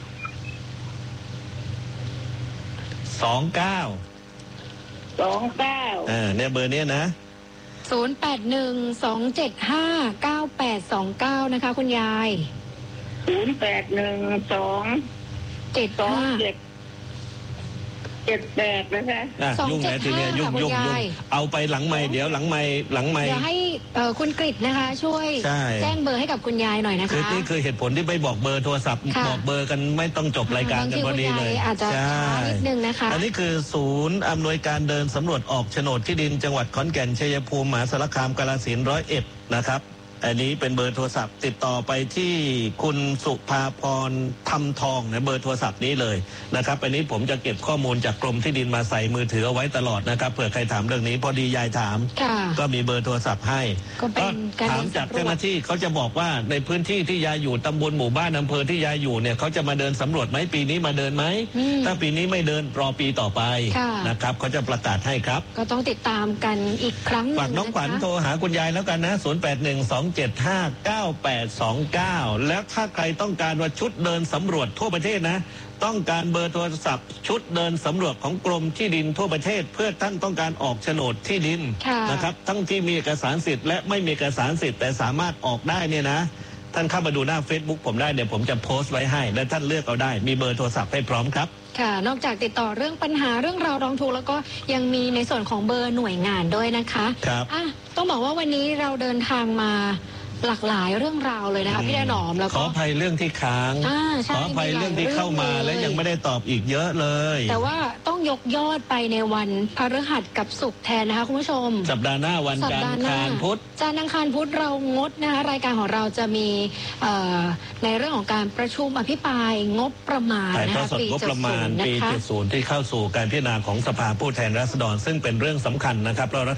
B: สองเก้า
H: สองเก้า
B: อ่าเนี่ยเบอร์เนี้ยนะ
A: ศูนย์แปดหนึ่งสองเจ็ดห้าเก้าแปดสองเก้านะคะคุณยาย
H: ศูนย์แปดหนึ่งสอง
A: เจ็ดห้า
H: เจ็ดเจ็ดแปดนะคะ
B: ยุ่งแล้วทีเนี้ยยุ่งยุ่งยุ่งเอาไปหลังไมค์เดี๋ยวหลังไมค์หลังไมค์
A: เดี๋ยวให้คุณกฤษนะคะช่วยแจ้งเบอร์ให้กับคุณยายหน่อยนะคะ
B: คือนี่คือเหตุผลที่ไปบอกเบอร์โทรศัพท์บอกเบอร์กันไม่ต้องจบรายการกันพอดีเลย
A: อาจจะช้านิดนึงนะคะ
B: อันนี้คือศูนย์อำนวยการเดินสำรวจออกโฉนดที่ดินจังหวัดขอนแก่นชัยภูมิมหาสารคามกาฬสินธุ์ร้อยเอ็ดนะครับอันนี้เป็นเบอร์โทรศัพท์ติดต่อไปที่คุณสุภาพรทำทองนะเบอร์โทรศัพท์นี้เลยนะครับอันนี้ผมจะเก็บข้อมูลจากกรมที่ดินมาใส่มือถือเอาไว้ตลอดนะครับเผื่อใครถามเรื่องนี้พอดียายถามก็มีเบอร์โทรศัพท์ให้ก็ถามจากเจ้าหน้าที่เขาจะบอกว่าในพื้นที่ที่ยายอยู่ตำบลหมู่บ้านอำเภอที่ยายอยู่เนี่ยเขาจะมาเดินสำรวจไหมปีนี้มาเดินไหมถ้าปีนี้ไม่เดินรอปีต่อไปนะครับเขาจะประกาศให้ครับ
A: ก็ต้องติดตามกันอีกครั้ง
B: ฝากน้องขวัญโทรหาคุณยายแล้วกันนะศูนย์แปดหนึ่งสองเจ็ดห้าเก้าแปดสองเก้าแล้วถ้าใครต้องการว่าชุดเดินสำรวจทั่วประเทศนะต้องการเบอร์โทรศัพท์ชุดเดินสำรวจของกรมที่ดินทั่วประเทศเพื่อท่านต้องการออกโฉนดที่ดินนะครับทั้งที่มีเอกสารสิทธิ์และไม่มีเอกสารสิทธิ์แต่สามารถออกได้เนี่ยนะท่านเข้ามาดูหน้า Facebook ผมได้เดี๋ยวผมจะโพสต์ไว้ให้และท่านเลือกเอาได้มีเบอร์โทรศัพท์ให้พร้อมครับ
A: ค่ะนอกจากติดต่อเรื่องปัญหาเรื่องราวร้องทุกข์แล้วก็ยังมีในส่วนของเบอร์หน่วยงานด้วยนะคะ
B: ครับ
A: อ่ะต้องบอกว่าวันนี้เราเดินทางมาหลากหลายเรื่องราวเลยนะคะพี่ถนอมแล้วก็
B: ขออภัยเรื่องที่ค้างขออภัยเรื่องที่เข้ามาและยังไม่ได้ตอบอีกเยอะเลย
A: แต่ว่าต้องยกยอดไปในวันพฤหัสกับศุกร์แทนนะคะคุณผู้ชม
B: สัปดาห์หน้าวันจันทร์อังคารพุธ
A: จันทร์อังคารพุธเรางดนะคะรายการของเราจะมีในเรื่องของการประชุมอภิปรายงบประมาณ
B: นะคะปีงบประมาณปีเจ็ดสิบที่เข้าสู่การพิจารณาของสภาผู้แทนราษฎรซึ่งเป็นเรื่องสำคัญนะครับ